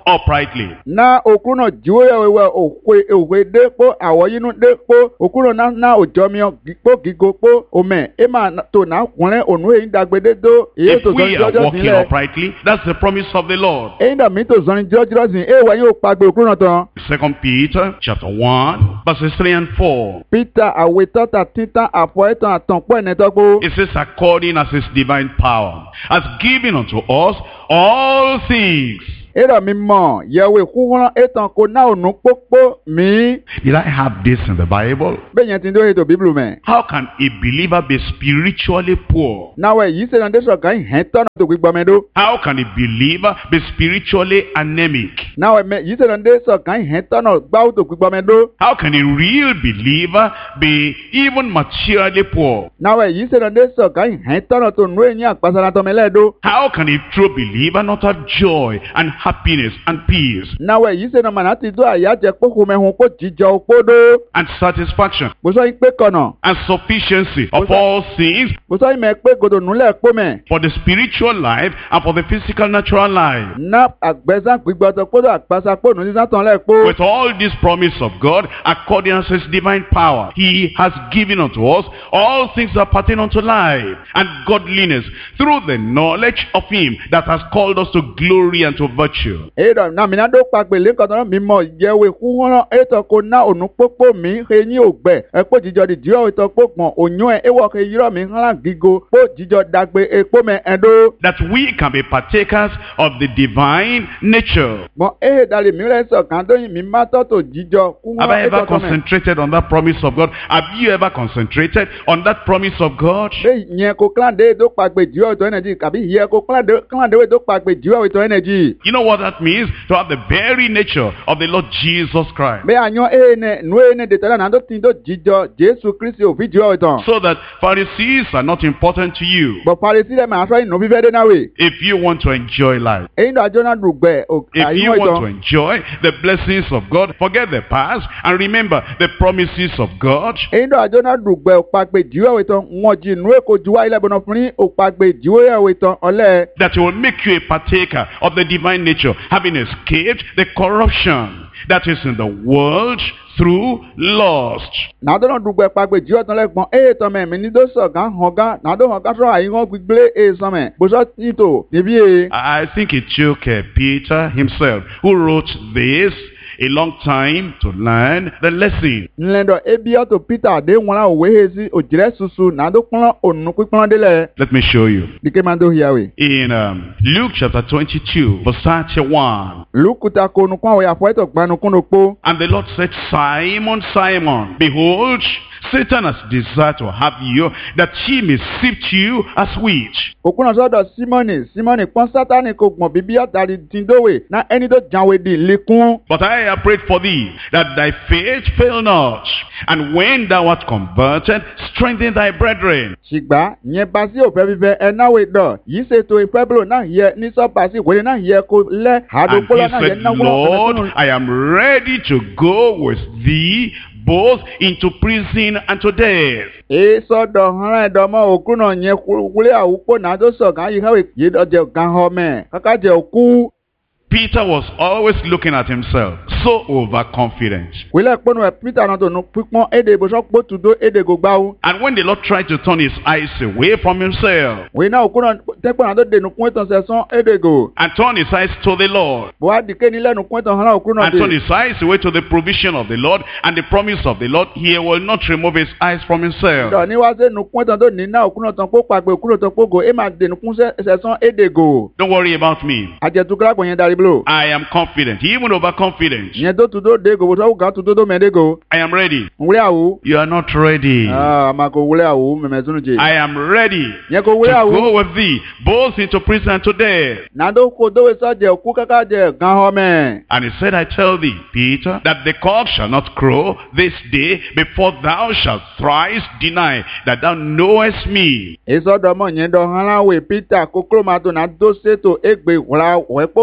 S1: uprightly.
S2: Na okuno jiwe wewe okwe okwe de po awoyinu de po okuno na na ojomio gipo gigo po ome ema to na kunle onu e dagbede do e
S1: If
S2: to
S1: we
S2: zon
S1: are
S2: jojo
S1: walking
S2: sinle
S1: uprightly, that's the promise of the Lord.
S2: e nda mi to zon jojo sin e wa yo pagbe okuno tan
S1: Second Peter chapter one, verses three and four.
S2: Peter aweto ta titan apo etan atan po ene to po
S1: It says, according as his divine power has given unto us all things.
S2: Era mi mo yewe kuhun etan ko na onu popo mi
S1: Did I have this in the Bible?
S2: be yen tin do e to Bible me
S1: How can a believer be spiritually poor?
S2: na we yi se na de so kan hen ton to gbigbo me do
S1: How can a believer be spiritually anemic?
S2: na we me yi se na de so kan hen ton gba to gbigbo me do
S1: How can a real believer be even materially poor?
S2: na we yi se na de so kan hen ton to nu eyin apasara to me le do
S1: How can a true believer not have joy and happiness and peace
S2: na we yi se na mana ti do aya je po ko me hun ko jijo po do
S1: and satisfaction
S2: bo so yin pe kono
S1: and sufficiency of all things
S2: bo so yin me pe godo nu le po me
S1: for the spiritual life and for the physical natural life?
S2: na agbeza gbigbo to po do apasa po nu ni satan le po
S1: With all this promise of God, according as his divine power, he has given unto us all things that pertain unto life and godliness through the knowledge of him that has called us to glory and to virtue.
S2: Era na mi na do pagbe le kan mi mo yewe kuhun eto ko na onu popo mi eyin ogbe epo jijo di dio eto pogbon oyun e ewo ke yiro mi han gigo po jijo dagbe epo me endo
S1: That we can be partakers of the divine nature.
S2: mo e dale mi re so kan do yin mi ma to to jijo kuhun
S1: Have I ever
S2: eto ko me
S1: concentrated on that promise of God? Have you ever concentrated on that promise of God?
S2: be yen ko clan de do pagbe dio to energy kabi ye ko clan de clan de we do pagbe dio to energy
S1: You know what that means? To have the very nature of the Lord Jesus Christ.
S2: be anyo e ne nu e ne de tala na do tin do jijo Jesu Christ o video itan
S1: So that Pharisees are not important to you.
S2: but Pharisee le ma so inu bi fe de na we
S1: If you want to enjoy life,
S2: eyin do ajo na dugbe o
S1: if you
S2: ayin
S1: want to
S2: itan
S1: enjoy the blessings of God, forget the past and remember the promises of God.
S2: eyin do ajo na dugbe o pagbe dio itan won ji nu e ko juwa ile bono fun o pagbe dio itan ole
S1: That will make you a partaker of the divine nature, having escaped the corruption that is in the world through lust.
S2: na do na dugbe pagbe dio itan le gbon e itan me mi ni do so gan han gan na do han gan so ayin won gbigble e san me bo so ti to ni bi e
S1: I think it took uh, Peter himself who wrote this a long time to learn the lesson.
S2: nlendo ebia to Peter de won la we hezi o jire susu na do pon onu pipon de le
S1: Let me show you.
S2: dike man do hiawe
S1: In um, Luke chapter twenty-two, verse thirty-one.
S2: lukuta ko nu kwa o ya fo eto gbanu kun po
S1: And the Lord said, Simon, Simon, behold, Satan has desired to have you, that he may sift you as wheat.
S2: okuna sodo Simoni Simoni pon Satani ko gbon bibi atari tindowe na eni to janwe di lekun
S1: But I have prayed for thee, that thy faith fail not. And when thou art converted, strengthen thy brethren.
S2: sigba yen ba si o fe fife enawe do yi se to ifeblo na ye ni so ba si wele na ye ko le hado
S1: And
S2: polo
S1: he
S2: na ye
S1: said,
S2: na wo
S1: Lord, I am ready to go with thee both into prison and to death.
S2: e so do han do mo okuna yen wule awupo na do so kan yi hawe ye do je gan ho me kaka je oku
S1: Peter was always looking at himself, so overconfident.
S2: wile ponu e Peter na to nu pipon ede bo so po tudo ede go gbawo
S1: And when the Lord tried to turn his eyes away from himself
S2: we na okuna te pon na do de nu kun ton se son ede go
S1: and turn his eyes to the Lord,
S2: bo adike ni lenu kun ton han okuna
S1: and turn
S2: de
S1: his eyes away to the provision of the Lord and the promise of the Lord, he will not remove his eyes from himself.
S2: do ni wa se nu kun ton do ni na okuna ton po pagbe okuna ton po go e ma de nu kun se se son ede go
S1: Don't worry about me.
S2: ajetu gra ko yen dari blow
S1: I am confident, even overconfident.
S2: yen do tudo de go bo so ga tudo do me de go
S1: I am ready.
S2: wule awu
S1: You are not ready.
S2: ah ma ko wule awu me me tunu je
S1: I am ready
S2: yen ko
S1: to
S2: wule awu
S1: go with thee both into prison and to death.
S2: na do ko do we so je ku kaka je gan ho me
S1: And he said, I tell thee, Peter, that the cock shall not crow this day before thou shalt thrice deny that thou knowest me.
S2: e so do mo yen do han la we Peter kokro ma to na do se to egbe wura we po ye na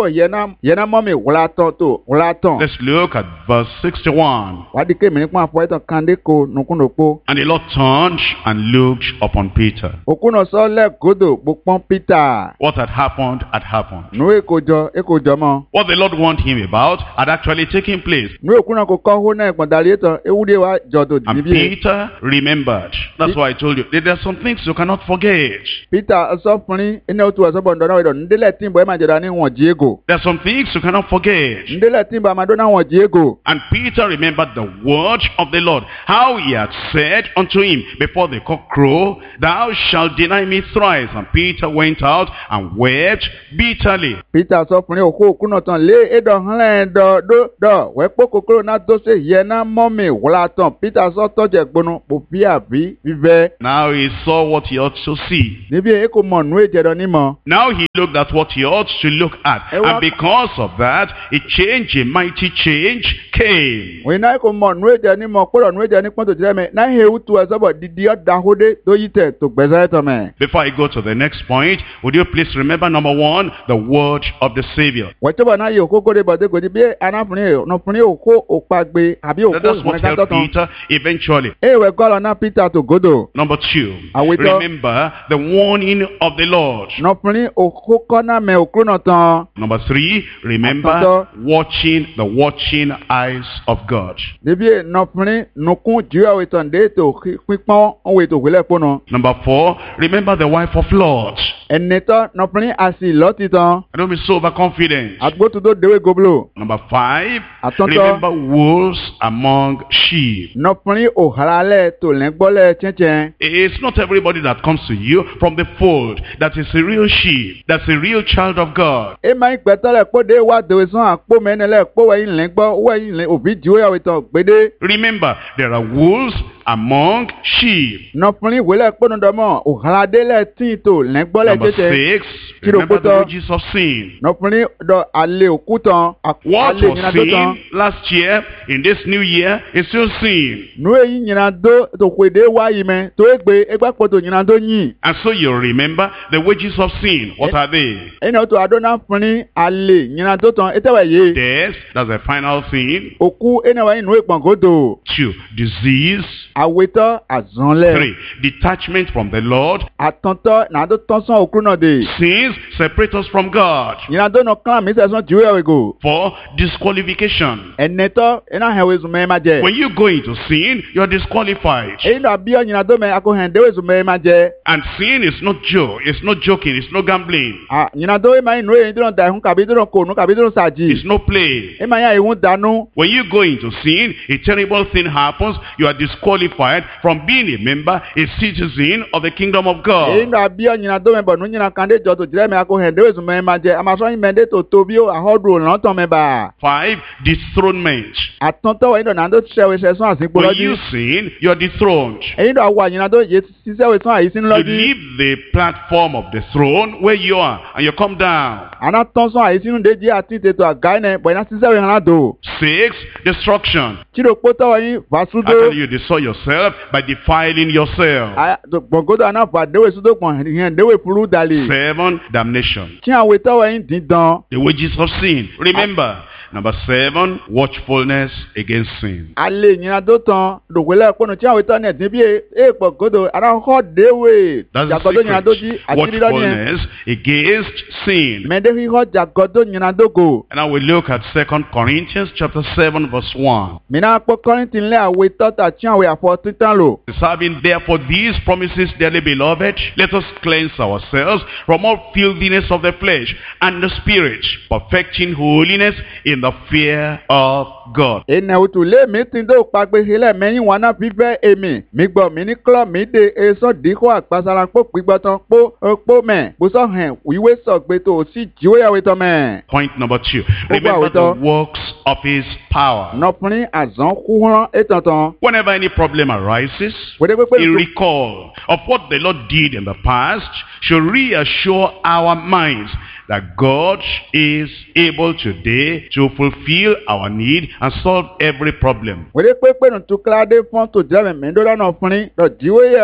S2: yẹna mọ́ mi wòlá tán tó wòlá tán.
S1: Let's look at verse sixty-one.
S2: Wàá di kémi nípa àfọ ẹ̀tàn kàndé ko nùkúnùpó.
S1: And the Lord turned and looked upon Peter.
S2: Òkúnà sọ́lẹ̀ gòdò gbópọ́n Peter.
S1: What had happened had happened.
S2: Nú èkójọ èkójọ mọ́.
S1: What the Lord warned him about had actually taken place.
S2: Nú òkúnà kò kọ́ hó náà ìpọ̀ndàrí ètò ewúdé wa jọ̀dọ̀
S1: And
S2: dìbí.
S1: Peter remembered. That's why I told you, there are some things you cannot forget.
S2: Peter sọ́fúnrin iná òtún ọ̀sọ́bọ̀ ǹdọ́nà ìdọ̀ ndélẹ̀ tí ń bọ̀ ẹ̀ máa jẹ̀dá ní wọ̀n jíégò.
S1: There are some things you cannot forget.
S2: Ndélẹ̀ tí ń bọ̀ àmàdọ́nà wọ̀n jíégò.
S1: And Peter remembered the word of the Lord, how he had said unto him before the cock crow, thou shalt deny me thrice. And Peter went out and wept bitterly.
S2: Peter sọ́fúnrin òkú òkúnà tán lé édọ̀ hánlẹ̀ dọ̀ dọ̀ dọ̀ wẹ́pọ̀ kòkòrò náà tó ṣe yẹ náà mọ́ mi wòlá tán. Peter sọ́ tọ́jẹ̀ gbónú pò bí àbí bíbẹ́.
S1: Now he saw what he ought to see.
S2: Níbi èkó mọ̀ nú èjẹ̀dọ̀ nímọ̀.
S1: Now he looked at what he ought to look at. And because of that, a change, a mighty change came.
S2: Wọ́n iná èkó mọ̀ nú èjẹ̀ nímọ̀ kpọ́dọ̀ nú èjẹ̀ ní pọ́ntò jẹ́ mẹ́ náà hewu tu ẹ̀ sọ́bọ̀ didi ọ̀dàhódé tó yí tẹ̀ tó gbẹ̀sẹ̀ tọ̀ mẹ́.
S1: Before I go to the next point, would you please remember number one, the word of the Savior.
S2: Wọ́tọ́bọ̀ náà yẹ òkókó de bọ̀dé kò ní bí anáfúnrin ọ̀nàfúnrin òkó òpàgbé àbí òkó
S1: That's what
S2: ìfúnni
S1: helped
S2: kátọ́tàn.
S1: Peter eventually.
S2: Èèwẹ̀ gọ́lọ̀ náà Peter tó gòdò.
S1: Number two,
S2: Àwítọ́.
S1: remember the warning of the Lord.
S2: Ọ̀nàfúnrin òkó kọ́nà mẹ́ òkúrò náà tán.
S1: Number three, remember
S2: Àtọ́tọ́.
S1: watching the watching eyes of God.
S2: Níbi ọ̀nàfúnrin nùkún jíwá wètò ǹdé ètò pípọ́n òwe ètò ìwélẹ̀ pọ́nà.
S1: Number four, remember the wife of Lot.
S2: Ẹ̀nẹ́tọ́ ọ̀nàfúnrin àsì lọ́tì tán.
S1: And don't be so overconfident.
S2: Àgbótúndó dèwé goblo.
S1: Number five,
S2: Àtọ́tọ́.
S1: remember wolves among sheep.
S2: Ọ̀nàfúnrin òhàlálẹ̀ tó lẹ́gbọ́lẹ̀ tiẹ̀tiẹ̀.
S1: It's not everybody that comes to you from the fold that is a real sheep, that's a real child of God.
S2: E máa ń gbẹ́tọ́lẹ̀ kpóde wá dèwé sán àkpó mẹ́nẹ́lẹ̀ kpó wẹ̀yìn lẹ́gbọ́ wẹ̀yìn lẹ́ òbí jìwé yàwé tán gbédé.
S1: Remember, there are wolves among sheep.
S2: Nọ̀fúnrin ìwélẹ̀ kpónúdọ́mọ̀ òhàládélẹ̀ tí tó lẹ́gbọ́lẹ̀
S1: Number
S2: tiẹ̀tiẹ̀.
S1: six,
S2: Kí ló
S1: remember the
S2: kótó?
S1: wages of sin.
S2: Nọ̀fúnrin dọ̀ alẹ́ òkú tán.
S1: What
S2: Alẹ́
S1: was
S2: nyina dó tán.
S1: sin last year, in this new year, is still sin.
S2: Nu èyí nyina dó tòkòdé wáyé mẹ́ tó égbé égbà kpótó nyina dó yìn.
S1: And so you remember the wages of sin. What are they?
S2: Ẹni ọ̀tọ̀ àdóná fúnni alẹ́ nyina dó tán étẹ́wẹ̀ yé.
S1: Death, that's the final sin.
S2: Òkú ẹni wáyé nu èkpọ̀n gòdò.
S1: Two, disease.
S2: Àwetọ́ àzọ́nlẹ̀.
S1: Three, detachment from the Lord.
S2: Àtọ̀ntọ́ nàdó tọ́sán òkú náà dé.
S1: Sins separate us from God.
S2: Nyina dó nọ kán mi sẹ̀sán jìwé yàwé gò.
S1: Four, disqualification.
S2: Ẹnẹtọ́ ẹná hẹ̀wé sùn mẹ́ẹ̀ má jẹ.
S1: When you go into sin, you're disqualified.
S2: Èyí náà bí ọ nyina dó mẹ́ akóhẹ̀n déwé sùn mẹ́ẹ̀ má jẹ.
S1: And sin is not joke, it's not joking, it's no gambling,
S2: À nyina dó ẹ̀ máa ń nu èyí dúró da ẹ̀hún kàbí dúró kòónú kàbí dúró sàjì.
S1: it's no play.
S2: Ẹ̀ máa yá ìhun dànù.
S1: When you go into sin, a terrible thing happens. You are disqualified from being a member, a citizen of the kingdom of
S2: Èyí
S1: God.
S2: náà bí ọ nyina dó mẹ́ bọ̀ nù nyina kan dé jọ tó jìrẹ́ mẹ́ akóhẹ̀n déwé sùn mẹ́ẹ̀ má jẹ. Àmàsọ́ yín mẹ́ndé tó tó bí ó àhọ́dù òlàntàn mẹ́ bà.
S1: Five, dethronement.
S2: Àtọ̀ntọ́ wẹ̀ yín náà nàdó ṣẹ́wé sẹ̀sán àsìkò
S1: When
S2: lọ́dí.
S1: you sin, you're dethroned.
S2: Èyí náà wà nyina dó yé sísẹ́wé sán àyísí
S1: You
S2: lọ́dí.
S1: leave the platform of the throne where you are and you come down.
S2: Àná tán sán àyísí nù dé jí àti tètò àgáyé náà bọ̀ iná sísẹ́wé hàn án dò.
S1: Six, destruction.
S2: Tírò pótọ́ yín fàṣúdó.
S1: Actually, you destroy yourself by defiling yourself.
S2: Gbọ̀ngọ́dọ̀ àná fà déwé sódò pọ̀ ìhẹn déwé fúrú dalè.
S1: Seven, damnation.
S2: Tí àwọn ètò yín dín dán.
S1: The wages of sin. Remember, number seven, watchfulness against sin.
S2: Alẹ́ ìyìnà tó tán dògbélẹ̀ pọ̀nù tí àwọn ètò náà dín bí èèpọ̀ gòdò arákọ̀ déwé.
S1: That's the
S2: Jàgọ́dọ̀ ìyìnà tó jí
S1: secret.
S2: àti lílọ́ ní ẹ̀.
S1: Watchfulness against sin.
S2: Mẹ́ndé híhọ́ jàgọ́dọ̀ ìyìnà dógò.
S1: And now we look at Second Corinthians chapter seven verse one.
S2: Mìíràn pọ̀ kọ́rìntì ńlẹ̀ àwọn ètò tàtí àwọn àfọ̀ títàn lò.
S1: Having therefore these promises, dearly beloved, let us cleanse ourselves from all filthiness of the flesh and the spirit, perfecting holiness in the fear of God.
S2: Ènìyàn òtún lé mi tí ń dó pàgbé hilẹ̀ mẹ́yìn wọn náà fífẹ́ èmi. Mi gbọ́ mi ní kílọ̀ mi dé èso díkọ̀ àgbàsára pò pígbọ́ tán pò pò mẹ́. Bùsọ̀ hẹ̀ ìwé sọ̀gbẹ́ tó o sì jíwé yàwé tán mẹ́.
S1: Point number two.
S2: Ó gbà
S1: Remember the
S2: wítọ́.
S1: works of his power.
S2: Nọ̀pìnrin àzán kú hàn ètò tán.
S1: Whenever any problem arises,
S2: Wòde pépé
S1: a
S2: nǹkan.
S1: recall of what the Lord did in the past should reassure our minds that God is able today to fulfill our need and solve every problem.
S2: Wòde pépé nù tukilade fún tó jẹ́ mi mẹ́ndọ́dá náà fúnni lọ jíwé yàwé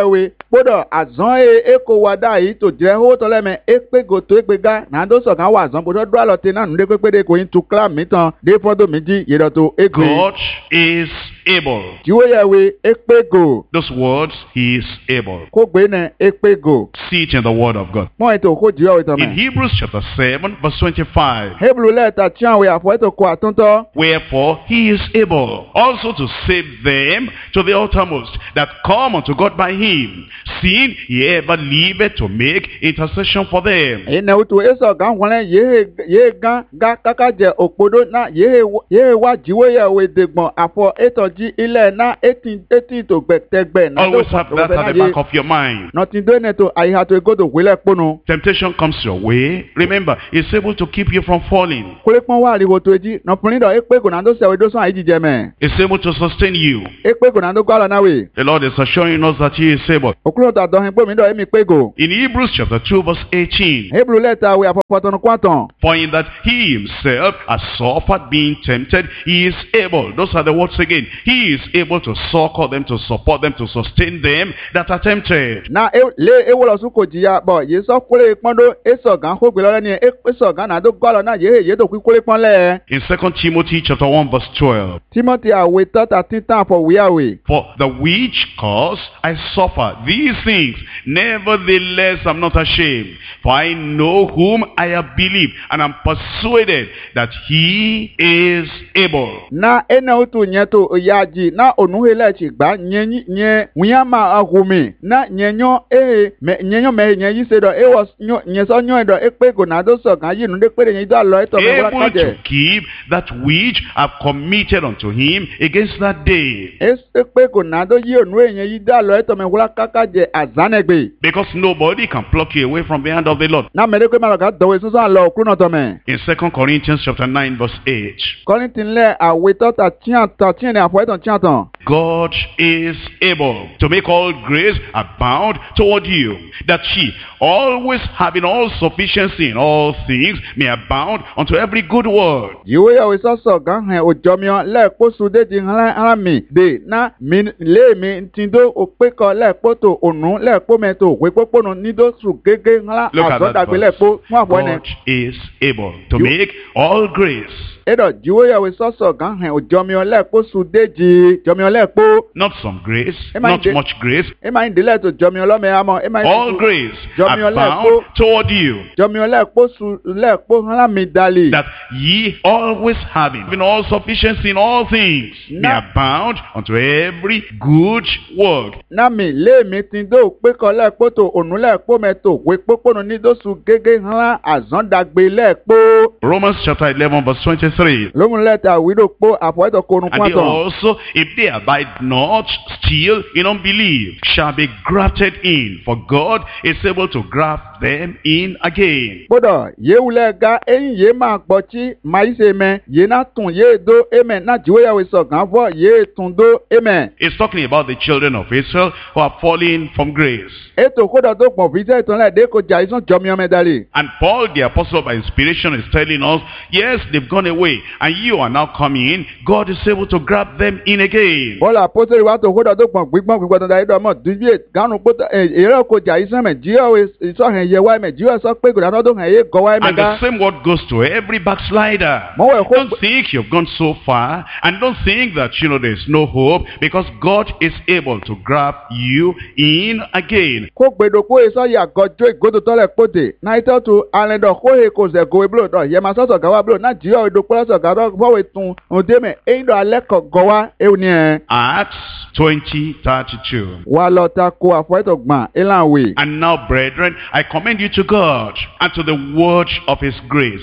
S2: kpọ́dọ̀ àzán e eko wa dá yìí tó jẹ́ owó tọ́lẹ̀ mẹ́ ekpe gòtò ekpe gá nàdó sọ̀kan wà àzán bójú dúró àlọ́tẹ̀ náà nùdé pépé de kò yín tu kílà mi tán dé fọ́dọ̀ méjì yẹ̀dọ̀ tó egbe.
S1: God is able.
S2: Jíwé yẹ we ekpe gò.
S1: Those words, he is able.
S2: Kó gbé nẹ ekpe gò.
S1: See it in the word of God.
S2: Mọ̀ ètò kó jíwé ìtàn
S1: In
S2: mẹ́.
S1: Hebrews chapter seven, verse twenty-five.
S2: Hebrew lẹ́ẹ̀ta tí àwọn àfọ̀ ètò kó àtúntọ́.
S1: Wherefore he is able also to save them to the uttermost that come unto God by him, seeing he ever liveth to make intercession for them.
S2: Ìnà òtò èso gán wọlé yéé gán gá káká jẹ òpódó náà yéé wá jíwé yẹ we dègbọ̀n àfọ̀ ètò jí ilẹ̀ náà eighteen eighteen tó gbẹ̀tẹ̀gbẹ̀ náà.
S1: Always have that at the back of your mind.
S2: Nọ̀tí dó ní ètò àyíká tó egodo wílẹ̀ kpónú.
S1: Temptation comes your way. Remember, he's able to keep you from falling.
S2: Kólé pọ́n wá àríwó tó jí nọ̀pọ̀lì dọ̀ ekpe gò náà tó sẹ̀wé dó sàn àyí jíjẹ mẹ́.
S1: He's able to sustain you.
S2: Ekpe gò náà tó gbọ́ àlọ́ náà wè.
S1: The Lord is assuring us that he is able.
S2: Òkúrò tó àdọ̀hìn gbòmí dọ̀ èmi pé gò.
S1: In Hebrews chapter two, verse eighteen.
S2: Hebrew lẹ́ẹ̀ta wé àfọ̀pọ̀tọ̀nù kwátàn.
S1: For in that he himself has suffered being tempted, he is able. Those are the words again. He is able to succor them, to support them, to sustain them that are tempted.
S2: Na e lé ewo lọ sún kò jìyà bọ̀ yìí sọ kólé pọ́ndó èso gán kó gbé lọ́rẹ́ ni èso gán náà tó gbọ́ lọ náà yéé yéé tó kú kólé pọ́n lẹ̀.
S1: In Second Timothy chapter one, verse twelve.
S2: Timothy àwé tọ́ta títàn fọ̀ wíyàwé.
S1: For the which cause I suffer these things, nevertheless I'm not ashamed. For I know whom I have believed, and am persuaded that he is able.
S2: Na ena otu nye to yaji na onuhele chi gba nye nye wiyama ahumi na nyenyo e me nyenyo me nye yisedo e was nyo nye so nyo edo ekpe go na do so kan yi nu de pere nye do alo eto me wala
S1: Able
S2: kaje.
S1: to keep that which I've committed unto him against that day.
S2: Es ekpe go na do yi onu enye yi do alo eto me wala kakaje azanegbe.
S1: Because nobody can pluck you away from the hand of the Lord.
S2: Na me de kwe malaga do we so so alo okru no to me.
S1: In Second Corinthians chapter nine, verse eight.
S2: Korintin le awe to ta tian ta tian ni afo eton tian ton.
S1: God is able to make all grace abound toward you, that ye, always having all sufficiency in all things, may abound unto every good work.
S2: Yiwe ya we so so gan he ojomio le po su de di han han mi de na mi le mi tindo o pe ko le po to onu le po me to we poponu ni do su gege han
S1: Look at
S2: azo
S1: that
S2: dagbe le po fun afo ne.
S1: God is able to
S2: You-
S1: make all grace,
S2: Edo jiwe ya we so so gan he ojomio le po su de ji jomio le po
S1: not some grace,
S2: Am I
S1: not
S2: de-
S1: much grace,
S2: e ma inde le to jomio lo me amo e ma
S1: all grace
S2: Jomio le
S1: abound
S2: po
S1: toward you,
S2: jomio le po su le po han mi dali.
S1: that ye always having in all sufficiency in all things, may
S2: Na-
S1: abound unto every good work.
S2: Na mi le mi tindo pe ko le po to onu le po me to we poponu ni do su gege han azon dagbe le po.
S1: Romans chapter eleven, verse twenty-three.
S2: Lóhun lẹ́tà wílò pó àfọ̀ẹ́tọ̀ korun
S1: And they
S2: pọ́ntàn.
S1: also, if they abide not still in unbelief, shall be grafted in. For God is able to graft them in again.
S2: Gbọ́dọ̀ yéwulẹ̀ ga eyín yé máa gbọ́ tí màá ṣe mẹ́ yé náà tún yé do emẹ̀ náà jíwéyàwó sọ̀gán fọ́ yé tún do emẹ̀.
S1: It's talking about the children of Israel who are falling from grace.
S2: Ètò kódà tó pọ̀ fi sẹ́ ìtàn lẹ́ẹ̀dẹ́ kò jà ìsàn jọmi ọmọ ẹ̀dálẹ̀.
S1: And Paul, the apostle by inspiration, is telling us, yes, they've gone away, and you are now coming in. God is able to grab them in again.
S2: Bọ́lá àpótẹ́rì wa tó kódà tó pọ̀ gbígbọ́n gbígbọ́n tó dáyé dọ́mọ̀ dúbíyè gánú pótó èrè kò jà ìsàn mẹ̀ jíwéyàwó ìsọ̀hìn yẹ wáyé mẹ̀ jíwéyàwó sọ pé kòdà tó hàn yé gọ́ wáyé mẹ̀
S1: And
S2: gá.
S1: the same word goes to every backslider.
S2: Mọ̀wé kó
S1: Don't think you've gone so far, and don't think that, you know, there's no hope, because God is able to grab you in again.
S2: kó gbèdò kó esọ yà gọjọ ìgòdò tọlẹ kpóte náà ìtọ́ tu alẹ́dọ̀ kó he kò zẹ̀ gòwe blo dọ̀ yẹ ma sọ̀sọ̀ gàwa blo náà jìyọ ìdò kpọ́lọ́ sọ̀ gàdọ̀ fọwọ́ tún òde mẹ eyín dọ̀ alẹ́ kọ̀ gọwa ewu ni ẹ̀.
S1: Acts twenty thirty-two.
S2: wà lọ ta ko àfọ̀ẹ́tọ̀ gbọ̀n ìlànwé.
S1: And now, brethren, I commend you to God and to the word of his grace,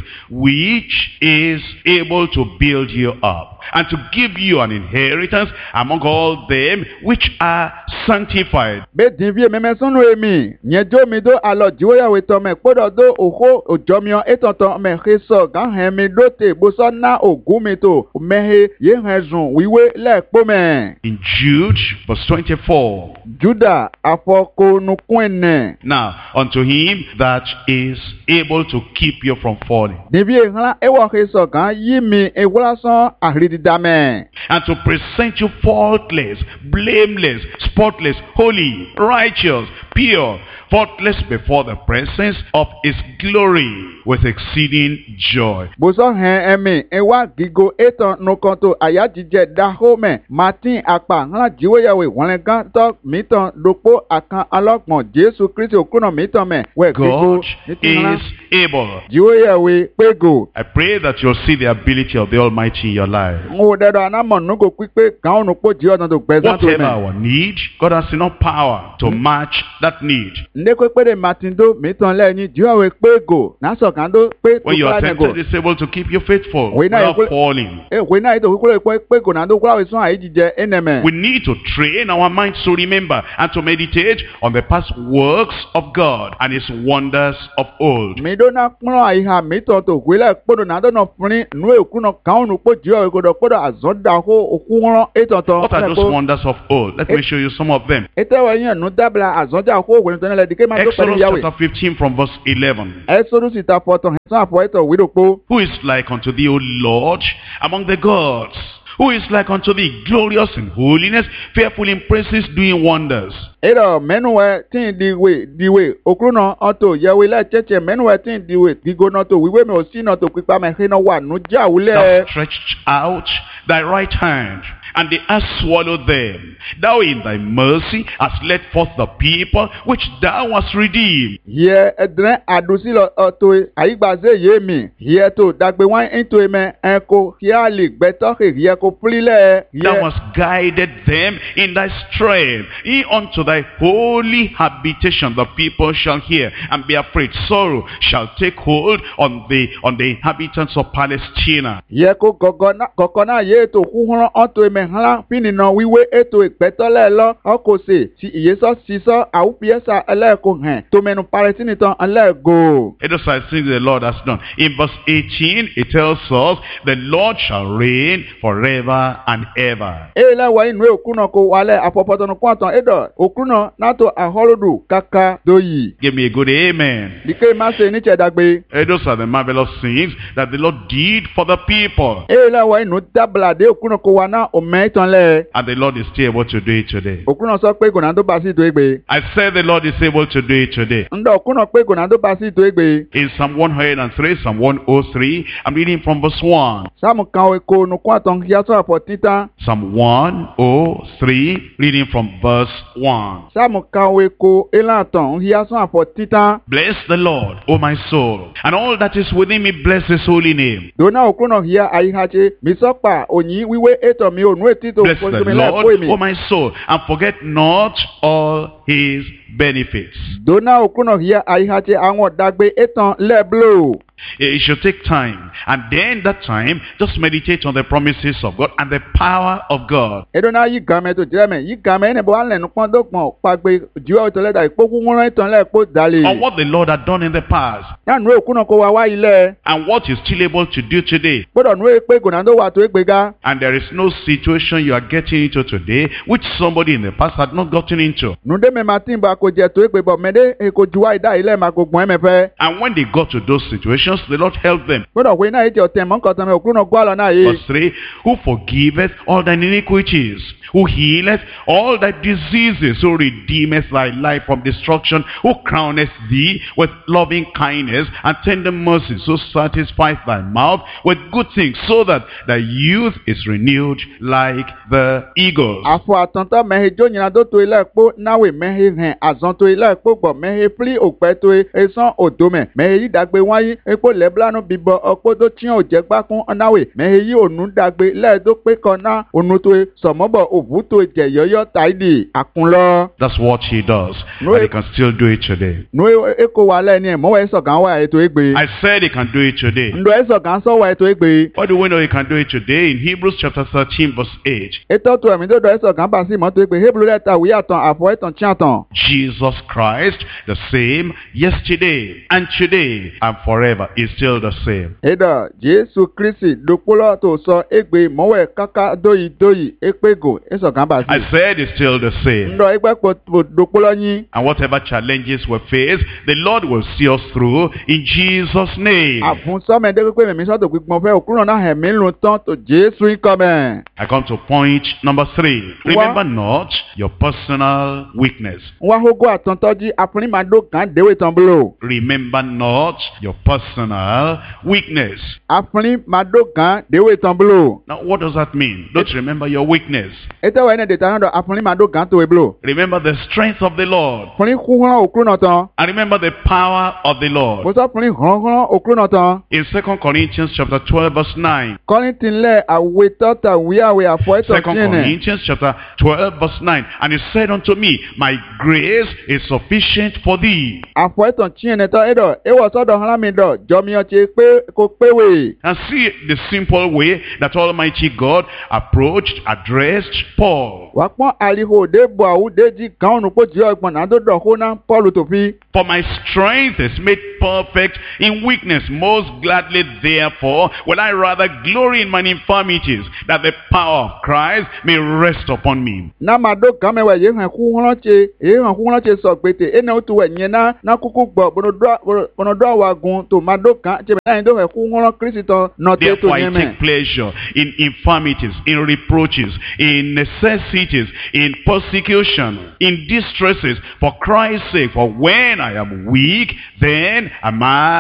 S1: which is able to build you up and to give you an inheritance among all them which are sanctified.
S2: bẹ́ẹ̀ dín fíye mẹ́mẹ́ sunu èmi yẹn jó mi dó alọ jìwéyàwó tọ́ mẹ kpọ́dọ̀ dó òhó òjọmiọ ètọ̀tọ̀ mẹ xe sọ gán hẹ̀ mi dó tè gbósọ ná ògún mi tó mẹ́he yé hẹ̀ zùn wíwé lẹ́ẹ̀kpọ́ mẹ́.
S1: In Jude, verse twenty-four.
S2: juda afọkonukun ẹnẹ.
S1: Now, unto him that is able to keep you from falling.
S2: Níbi ìhàn ewọ́ xe sọ gán yí mi ewúrásán àrídì dídámẹ́.
S1: and to present you faultless, blameless, spotless, holy, righteous, pure, faultless before the presence of his glory with exceeding joy.
S2: bùsọ̀ hẹn ẹ̀mí ẹ̀wá gígo ètò nùkọ́tò àyájíjẹ dáhómẹ̀ martin apá ńlá jíwéyàwó ìwọ̀nlẹ́gán tọ́ mìtàn dòpó àkàn ọlọ́gbọ̀n jésù kristi òkúnà mìtàn mẹ́ wẹ̀ gígo
S1: God is able.
S2: jíwéyàwó pégo.
S1: I pray that you'll see the ability of the Almighty in your life.
S2: ń wo dẹ́dọ̀ anamọ̀ nùgò pípé kàn ó jí ọ̀dàn tó gbẹ̀sán tó
S1: Whatever
S2: mẹ́.
S1: our need, God has enough power to match that need.
S2: ndekwe kpede martin do mìtàn lẹ́yìn jíwéyàwó pégo násọ̀ kàn dó pé
S1: When you are
S2: tó
S1: tempted, it's able to keep you faithful
S2: We know
S1: without
S2: you-
S1: falling.
S2: èwe náà ètò kúkúrò ìpẹ́ pégo náà tó kúrò àwìsàn àyíjíjẹ ẹnẹmẹ.
S1: We need to train our minds to remember and to meditate on the past works of God and his wonders of old.
S2: midona kplɔ ayiha mitɔ to wele kpodo na do nɔ fli nu eku nɔ kan nu kpo dziɔ eko dɔ kpodo azɔ da ko oku ŋlɔ etɔtɔ.
S1: What are those wonders of old? Let me show you some of them.
S2: ete wɔ nye nu dabla azɔ da ko wele tɔ ne le dike ma do
S1: Exodus
S2: pɛri yawe.
S1: chapter fifteen from verse eleven.
S2: Exodus ta fɔtɔ hɛsɛn afɔ etɔ wi do kpo.
S1: Who is like unto thee, O Lord, among the gods? Who is like unto thee, glorious in holiness, fearful in praises, doing wonders?
S2: eɖɔ mɛnuwɛ tí diwe diwe okuru nɔ ɔtɔ yawe lɛ tsɛtsɛ mɛnuwɛ tí diwe digo nɔ to wiwe mi o si nɔ to kpikpa mɛ xe nɔ wa nu dzawu
S1: Thou
S2: lɛ.
S1: stretched out thy right hand, and the earth swallowed them. Thou in thy mercy hast led forth the people which thou hast redeemed.
S2: yɛ ɛdrɛ aɖusi lɔ ɔtɔ ayigbaze ye mi yɛ to dagbe wa ŋuto yi mɛ ɛko yɛ ali gbɛtɔ xe yɛ ko pli lɛ
S1: Thou
S2: yɛ
S1: hast guided them in thy strength, in unto thy holy habitation. The people shall hear and be afraid. Sorrow shall take hold on the on the inhabitants of Palestina.
S2: yɛ ko gɔgɔ na gɔgɔ na ye to kuhɔn ɔtɔ yi mɛ hã fini nɔ wiwe eto gbɛtɔ lɛ lɔ ɔko se si iyesɔ sisɔ awu piɛsa ɛlɛ ko hɛn tomɛnu palestine tɔn ɛlɛ go.
S1: It is I think the Lord has done. In verse eighteen, it tells us, the Lord shall reign forever and ever.
S2: eye lɛ wɔ inu okunɔ ko walɛ afɔpɔtɔnu kɔntɔn eɖɔ okunɔ nato ahɔlodu kaka do yi.
S1: Give me a good amen.
S2: dike ma se ni tsɛ dagbe.
S1: Eh, Those are the marvelous things that the Lord did for the people.
S2: eye lɛ wɔ inu dabla de okunɔ ko wa na omɛ tɔn lɛ.
S1: And the Lord is still able to do it today.
S2: okunɔ sɔ pé gònà tó basi do egbe.
S1: I said the Lord is able to do it today.
S2: ŋdɔ okunɔ pé gònà tó basi do egbe.
S1: In Psalm one hundred three, Psalm one oh three, I'm reading from verse one.
S2: sáàmù kan o ko nukun àtɔn yasɔ àfɔ títàn.
S1: Psalm one oh three, reading from verse one.
S2: sáàmù kan o ko elan àtɔn yasɔ àfɔ títàn.
S1: Bless the Lord, O my soul, and all that is within me, bless his holy name.
S2: dona okunɔ hiya ayihatse misɔkpa onyi wiwe etɔ mi onu eti to
S1: Bless the
S2: fosomi lɛ
S1: Lord,
S2: foyi mi.
S1: O my soul, and forget not all his benefits.
S2: dona okunɔ hiya ayihatse àwọn dagbe etɔn lɛ blo.
S1: It should take time, and then that time, just meditate on the promises of God and the power of God.
S2: edona yi game to jẹ mɛ yi game ɛnɛ bɔ alɛ nukpɔn do gbɔn kpagbe jiwa etɔ lɛ da ikpoku ŋlɔ etɔn lɛ kpo dali.
S1: On what the Lord had done in the past,
S2: yanu okunɔ ko wa wa yi lɛ.
S1: and what he's still able to do today.
S2: gbɔdɔ nu ekpe gònàdó wa to egbega.
S1: And there is no situation you are getting into today which somebody in the past had not gotten into.
S2: nude mɛ ma ti ba ko jɛ to egbe bɔ mɛ de eko juwa yi da yi lɛ ma ko gbɔn ɛmɛ fɛ.
S1: And when they got to those situations, the Lord helped them.
S2: gbɔdɔ ko iná yi jɛ ɔtɛ mɔ nkɔtɔ mɛ okunɔ gbɔ alɔ náà ye.
S1: Verse three, who forgiveth all thine iniquities, who healeth all thy diseases, who redeemeth thy life from destruction, who crowneth thee with loving kindness and tender mercies, who satisfieth thy mouth with good things, so that thy youth is renewed like the eagles.
S2: afɔ atɔntɔ mɛhe dzo nyina do to ilẹ̀ kpó náwó mɛhe hɛn azɔn to ilẹ̀ kpó gbɔ mɛhe pli òkpɛ to esɔn odo mɛ mɛhe yi dagbe wáyé ekpó lɛblanu bibɔ ɔkpó do tiɲɛ òdze gbakun náwó mɛhe yi onu dagbe lɛ do kpé kɔ ná onu to sɔmɔbɔ òvu to dze yɔyɔ ta yi di akun lɔ.
S1: That's what he does.
S2: No,
S1: And he
S2: it-
S1: can still do it today.
S2: nu eko wa lɛ ni mɔwɔ esɔ gan wa eto egbe.
S1: I said he can do it today.
S2: ndo esɔ gan sɔ wa eto egbe.
S1: What do we know he can do it today? In Hebrews chapter thirteen verse eight.
S2: etɔ to ɛmi do do esɔ gan ba si mɔto egbe hebrew lɛ ta wi atɔn afɔ etɔn tiɲɛ atɔn.
S1: Jesus Christ, the same yesterday and today and forever. forever is still the same.
S2: Eda Jésù Kristi dòkpọ́lọ́ tó sọ egbe mọ́wẹ́ kaka dóyi dóyi ekpego eso gamba
S1: I
S2: si.
S1: said it's still the same.
S2: Ndọ̀ egbe kpo dòkpọ́lọ́ yín.
S1: And whatever challenges we face, the Lord will see us through in Jesus' name.
S2: Àfún sọ́mẹ̀ dé pé mèmí sọ́tò gbígbọ́n fẹ́ òkúrò náà hẹ̀mí lù tán tó Jésù ń kọ́ mẹ́.
S1: I come to point number three. Remember not your personal weakness.
S2: Wá hógó àtọ̀ntọ́jí àfúnní máa dó kàn déwé tán búlò.
S1: Remember not your personal weakness.
S2: Àfúnní máa dó kàn déwé tán búlò.
S1: Now, what does that mean? Don't remember your weakness.
S2: Ètò ìwà ẹni dètà náà dọ̀ àfúnní máa dó kàn tó wé búlò.
S1: Remember the strength of the Lord.
S2: Fúnní kúnrán òkúrò náà tán.
S1: And remember the power of the
S2: Mo
S1: Lord.
S2: sọ fúnní hàn-hàn òkúrò náà tán.
S1: In Second Corinthians chapter twelve verse nine.
S2: Kọ́ni ti lẹ̀ àwẹ̀ tọ́ta wíyàwé àfọ̀ ẹ̀tọ́
S1: Second
S2: tiẹ̀ nẹ̀.
S1: Corinthians chapter twelve verse nine. And he said unto me, my grace is sufficient for thee.
S2: Àfọ̀ ẹ̀tọ́ tiẹ̀ nẹ̀ tọ́ ẹ̀dọ̀ ewọ̀ sọ́dọ̀ hàn mi dọ̀ jọmíọ́ ti pé kó péwè.
S1: And see the simple way that Almighty God approached, addressed Paul.
S2: Wà pọ́n àlìhò dé bọ̀ àwùdéjì kan ònù pọ̀ jẹ́ ọgbọ̀n náà tó dọ̀ kó ná Pọ́ọ̀lù tó fi.
S1: For my strength is made perfect in weakness. Most gladly, therefore, will I rather glory in my infirmities, that the power of Christ may rest upon me.
S2: Ná máa dó kàn mẹ́wàá yìí hàn kú hàn ṣe èyí hàn kú hàn ṣe sọ pété ẹnì ó tu wẹ̀ yẹn ná ná kúkú gbọ̀ bọ̀nọ̀dọ̀ àwọn agun tó máa dó kàn ṣe bẹ́ẹ̀ ní tó hàn kú hàn Kristi tán nà tó tó
S1: Therefore, I
S2: yẹn mẹ́.
S1: take pleasure in infirmities, in reproaches, in necessities, in persecution, in distresses, for Christ's sake. For when I am weak, then am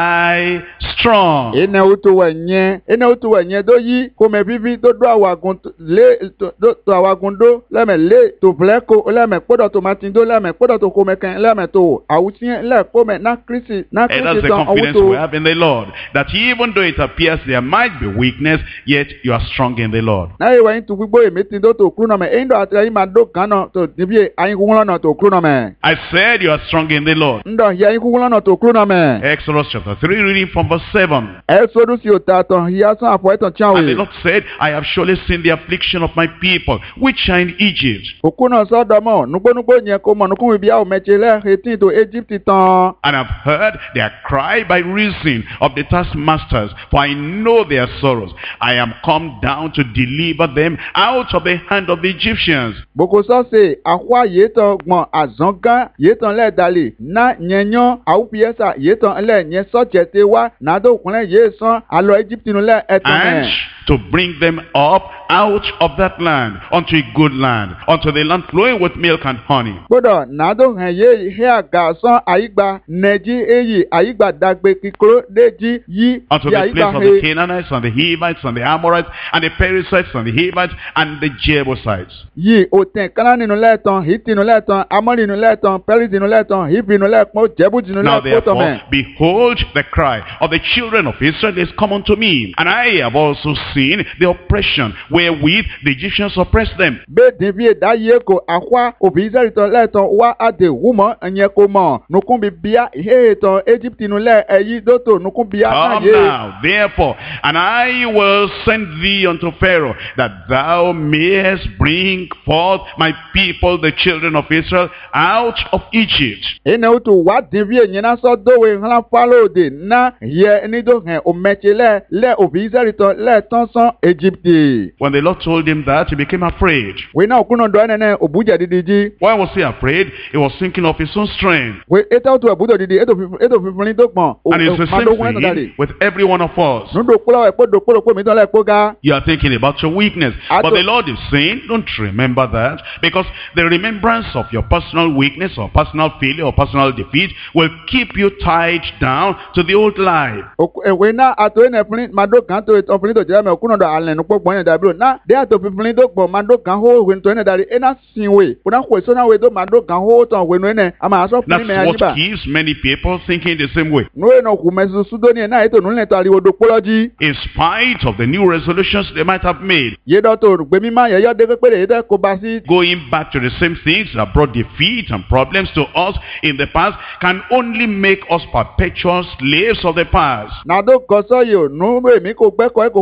S1: I strong.
S2: Ẹnì ó tu wẹ̀ yẹn ẹnì ó tu wẹ̀ yẹn tó yí kó mẹ fífi tó dó àwọn agun lé tó àwọn agun dó lẹ́mẹ̀ lé tó filẹ̀ kó lẹ́mẹ̀ kpọ́dọ̀ tó máa ti dó lẹ́mẹ̀ kpọ́dọ̀ tó kó mẹ kẹ́ lẹ́mẹ̀ tó àwùjọ lẹ́ kó mẹ ná Kristi ná
S1: And that's
S2: Kristi
S1: the
S2: tán ọwọ́
S1: confidence
S2: tó.
S1: we have in the Lord. That even though it appears there might be weakness, yet you are strong in the Lord.
S2: Náà ìwà yín tu gbígbó èmi ti dó tó kúrú náà mẹ́ ẹ̀yin dọ̀ àti ẹ̀yin máa dó kàn náà tó níbi ẹ̀yin kúkú lọ́nà tó kúrú náà mẹ́.
S1: I said you are strong in the Lord.
S2: Ndọ̀ yẹ ẹ̀yin kúkú lọ́nà tó kúrú náà mẹ́.
S1: Exodus chapter three, reading from verse seven.
S2: Exodus yóò ta tán ìyá sán àfọ̀ ẹ̀tàn tíyàwó
S1: And the
S2: yìí.
S1: Lord said, I have surely seen the affliction of my people, which are in Egypt.
S2: Òkú náà sọ́dọ̀ mọ̀ nugbónugbó yẹn kó mọ̀ nukú ibi àwọn mẹ́tẹ́ lẹ́ẹ̀kẹ́tì tó Egypt tán.
S1: And I've heard their cry by reason of the taskmasters, for I know their sorrows. I am come down to deliver them out of the hand of the Egyptians.
S2: Boko sọ́ọ̀sì àwa yìí tán gbọ̀n àzángán yìí tán lẹ́ẹ̀dálì ná nyẹnyán àwùpìyẹ́sà yìí tán lẹ́ẹ̀nyẹ sọ́jẹ́ tẹ wá nàdókùnrin yìí sán àlọ́ Egypt nù lẹ́ ẹ̀tàn
S1: And
S2: mẹ́.
S1: to bring them up out of that land unto a good land, unto the land flowing with milk and honey.
S2: Gbọ́dọ̀ nàdókùnrin yìí hẹ́ àgà sán àyígbà nẹ́jí èyí àyígbà dàgbé kíkúrò déjì yí
S1: Unto
S2: yí
S1: the
S2: àyígbà
S1: place of
S2: he.
S1: the Canaanites and the Hivites and the Amorites and the Perizzites and the Hivites and the Jebusites.
S2: Yí òtẹ̀ káná nínú lẹ́ẹ̀tàn hìtì nínú lẹ́ẹ̀tàn amọ́rì nínú lẹ́ẹ̀tàn pẹ́rìsì nínú lẹ́ẹ̀tàn hìbì nínú lẹ́ẹ̀pọ̀ jẹ́bùjì nínú
S1: Now
S2: lẹ́ẹ̀pọ̀ tọ̀mẹ̀.
S1: therefore, behold, the cry of the children of Israel is come unto me, and I have also seen the oppression wherewith the Egyptians oppressed them.
S2: Bẹ́ẹ̀ dín bí ẹ̀dá yìí kò àkwa òbí Israẹli tán lẹ́ẹ̀tàn wá àdè wúmọ̀ ẹ̀yẹ kò mọ̀ nukun bí bíá ìhé tán Egypt nínú lẹ́ ẹ̀yí dótò nukun bíá náà
S1: Come
S2: yé.
S1: now, therefore, and I will send thee unto Pharaoh, that thou mayest bring forth my people, the children of Israel, out of Egypt.
S2: Ẹnẹ o tó wá dín bí ẹ̀yẹ náà sọ dówe ńlá fálóòdè ná yẹ ẹni tó hẹ̀ òmẹ̀tsẹ̀ lẹ́ lẹ́ òbí Israẹli tán lẹ́ẹ̀tàn sán Egypt.
S1: When the Lord told him that, he became afraid.
S2: Wé náà òkú náà dọ̀ ẹ̀nẹ̀ òbújẹ̀ dídí jí.
S1: Why was he afraid? He was thinking of his own strength.
S2: Wé ètò òtún ẹ̀bùdó dídí ètò fífúnni tó pọ̀n.
S1: And it's the same thing with every one of us.
S2: Nudo kpọlọ ẹ̀kpọ́ do kpọlọ kpọ́ mi tán lẹ́ kpọ́ ga.
S1: You are thinking about your weakness.
S2: I
S1: But
S2: don't-
S1: the Lord is saying, don't remember that. Because the remembrance of your personal weakness or personal failure or personal defeat will keep you tied down to the old life.
S2: Ìwé náà àtò ẹ̀nà ẹ̀fúnni máa dó kan tó ọ̀fúnni tó jẹ́ mẹ́ òkú náà dọ̀ àlẹ́ nùpọ̀ gbọ́n yẹn dàbí lò. Náà dé àtò fífúnni tó gbọ̀n máa dó kan hó ìwé tó ẹ̀nà dàrí ẹ̀nà sìn wé. Kò náà kò èso náà wé tó máa dó kan hó tán ìwé nù ẹ̀nà àmà àṣọ fúnni mẹ́
S1: That's
S2: àyíbà.
S1: what keeps many people thinking the same way.
S2: Nù ẹ̀nà kù mẹ́sùn súdó ní ẹ̀ náà ètò nùlẹ̀ tó àríwó do kpọ́lọ́ jí.
S1: In spite of the new resolutions they might have made,
S2: Yé dọ́tò gbẹmí máa yẹ yọ́ dé pépéré yé dẹ́ kó bá sí.
S1: going back to the same things that brought defeat and problems to us in the past can only make us perpetual slaves of the past.
S2: Nàdó kọsọ́ yìí ò nù èmi kò gbẹ́kọ̀ ẹ̀ kò hó dà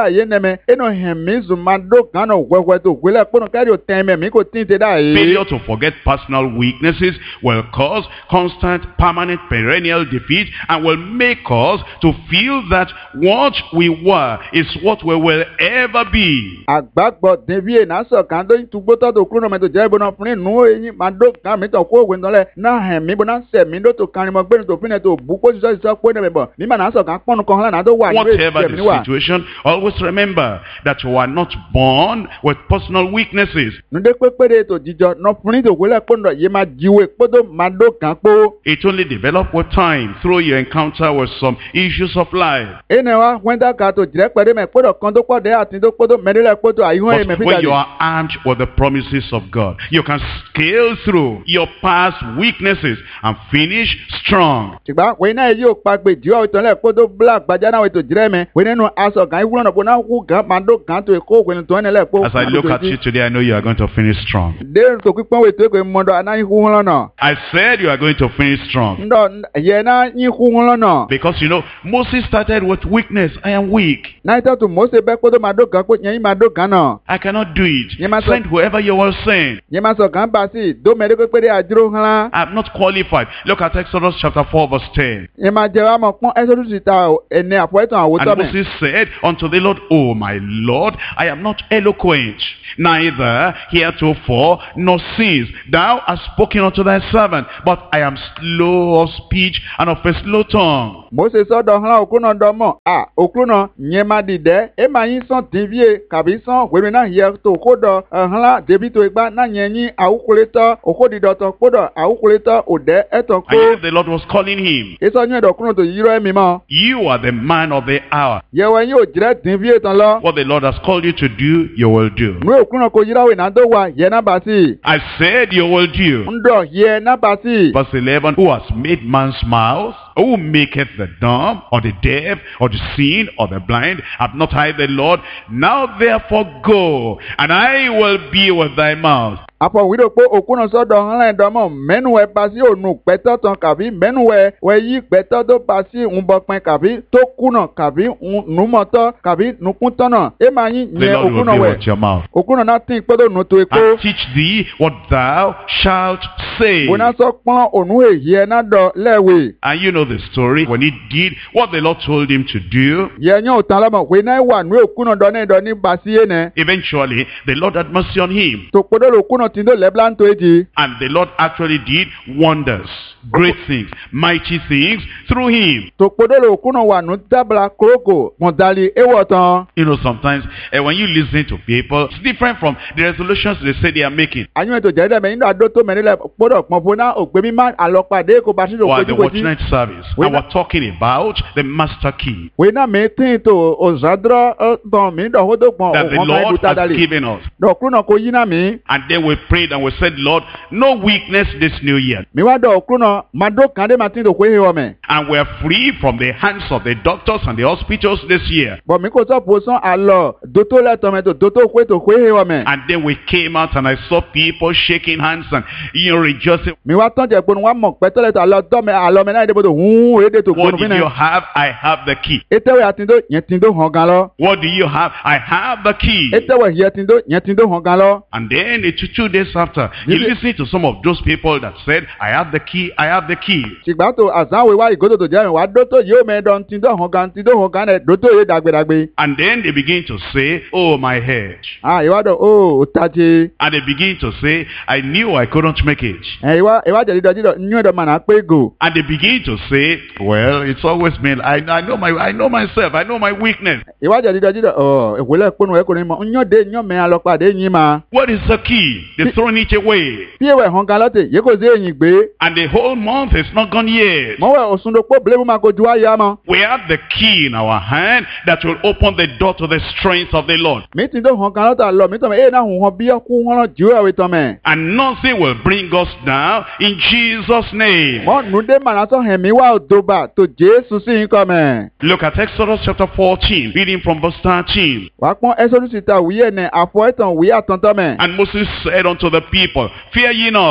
S2: da ye neme eno hemi zumando gano wewe to gwele pono kari o teme mi ko tinte da ye.
S1: Failure to forget personal weaknesses will cause constant, permanent, perennial defeat and will make us to feel that what we were is what we will ever be.
S2: Agbagbo devie na so kan do tugbo to to kuro me to je bo na fun nu eyin ma do kan mi to ko we nle na hemi bo na se mi do to kan mo gbe to fun to bu ko so so po ne bo mi ma na so kan ponu kan la na do wa ni
S1: Whatever the situation, always remember that you are not born with personal weaknesses.
S2: Nde pepere to jijo no fun to gwele pondo ye ma jiwe podo ma do kan po.
S1: It only develops with time through your encounter with some issues of life.
S2: Enewa wenda ka to jire pere me podo kan to po de atin to podo medele podo ayihun e me
S1: But
S2: fi
S1: when you
S2: jade.
S1: are armed with the promises of God, you can scale through your past weaknesses and finish strong.
S2: Tigba we na yi o pa gbe ji o to le podo black gbaja na we to jire me we nenu aso kan iwulo no po na ku gan ma do kan to ko we to ne le po.
S1: As I look at you today, I know you are going to finish strong.
S2: De to pipon we to ko mondo ana ihu lo na.
S1: I said you are going to finish strong.
S2: Ndo ye na ihu lo na.
S1: Because you know, Moses started with weakness. I am weak.
S2: Na ita to Mose be podo ma do kan ko yen ma do kan na.
S1: I cannot do it.
S2: You must-
S1: Send whoever you will send.
S2: Ye ma so kan ba si do me de ko pe de ajiro han.
S1: I'm not qualified. Look at Exodus chapter four verse ten.
S2: Ye ma je wa mo pon Exodus ta ene apo etan awo to
S1: And
S2: me.
S1: Moses said unto the Lord, O my Lord, I am not eloquent, neither heretofore nor since. Thou hast spoken unto thy servant, but I am slow of speech and of a slow tongue.
S2: Mose so do han okuno do mo ah okuno nye ma dide e ma yin son divie kabi son we na ye to ko do han la debi to igba na yen yin awukule to okodi do to podo awukule to ode eto
S1: And
S2: ko
S1: yet the Lord was calling him.
S2: e so yin do kuno to yiro emi mo
S1: You are the man of the hour.
S2: ye we yin o jire divie tan lo
S1: What the Lord has called you to do, you will do.
S2: nu okuno ko yira we na do wa ye na ba si
S1: I said you will do.
S2: ndo ye na ba si
S1: Verse eleven, who has made man's mouth, who maketh the dumb, or the deaf, or the seen, or the blind, have not I the Lord? Now therefore go, and I will be with thy mouth.
S2: apo wido po okuno so do han la do mo menu we ba si onu peto tan kabi menu we we yi peto do ba si un bo pin kabi to kuno kabi un nu moto kabi nu kun tona e ma yin
S1: The
S2: ye
S1: Lord will
S2: okuno
S1: be
S2: we
S1: with your mouth,
S2: okuno na tin pedo nu to
S1: and
S2: epo
S1: teach thee what thou shalt say.
S2: bona so pon onu e ye na do lewe
S1: And you know the story, when he did what the Lord told him to do,
S2: ye yan o tan la mo we na wa nu okuno do ne do ni ba si e ne
S1: eventually the Lord had mercy on him.
S2: to podo lo okuno tin do le blan to eji
S1: And the Lord actually did wonders, great things, mighty things through him.
S2: to podo lo okuno wa nu dabla kroko mo dali e wo tan
S1: You know, sometimes uh, when you listen to people, it's different from the resolutions they say they are making.
S2: anyu to je de me ndo ado to me le podo pon bona ogbe mi ma alopade ko ba si do
S1: Or at the
S2: koju
S1: watch
S2: koju
S1: night service.
S2: We
S1: And
S2: na-
S1: we're talking about the master key
S2: we na me tin to o zadro don mi do ho do pon
S1: that the
S2: o ma
S1: Lord
S2: ibu ta
S1: has
S2: dali
S1: given us.
S2: do kuno ko yina mi
S1: And then we prayed and we said, Lord, no weakness this new year.
S2: mi wa do kuno ma do kan de ma tin do ko he o me
S1: And we're free from the hands of the doctors and the hospitals this year.
S2: bo mi ko so po son alo do to le to me to do to ko to ko he o me
S1: And then we came out and I saw people shaking hands and, you know, rejoicing.
S2: mi wa ton je gbonu wa mo pe to le to alo do me alo me na de bo to hun e de to
S1: What
S2: gbonu
S1: did
S2: fi
S1: you
S2: na
S1: have? I have the key.
S2: etewe atin do yen tin do hon gan lo
S1: What do you have? I have the key.
S2: etewe ye tin do yen tin do hon gan lo
S1: And then it took two days after, you
S2: Yes,
S1: listen to some of those people that said, I have the key, I have the key.
S2: sigba to azan we wa igodo to je mi wa do to yo me don tin do hon gan tin do hon gan e do to ye dagbe dagbe
S1: And then they begin to say, oh, my head.
S2: ah iwa do o taje
S1: And they begin to say, I knew I couldn't make it.
S2: eh iwa iwa je do jido nyu do mana pe go
S1: And they begin to say, well, it's always been, I, I know my, I know myself, I know my weakness.
S2: iwa je do jido oh ewele ponu e ko ni mo nyo de nyo me alopa de yin ma
S1: What is the key? They've thrown it away.
S2: bi ewe hon gan lote ye ko ze yin gbe
S1: And the whole month is not gone yet.
S2: mo we osun do po blemu ma ko ju aya mo
S1: We have the key in our hand that will open the door to the strength of the Lord.
S2: mi tin do hon gan lote lo mi to me e na hun hon bi ku hon ju e we to me
S1: And nothing will bring us down in Jesus' name.
S2: mo nu de mana so hen mi wa odoba to Jesu si yin ko me
S1: Look at Exodus chapter fourteen, reading from verse thirteen.
S2: wa pon Exodus ta wi e ne afo etan wi atan to me
S1: And Moses said unto the people, fear ye not,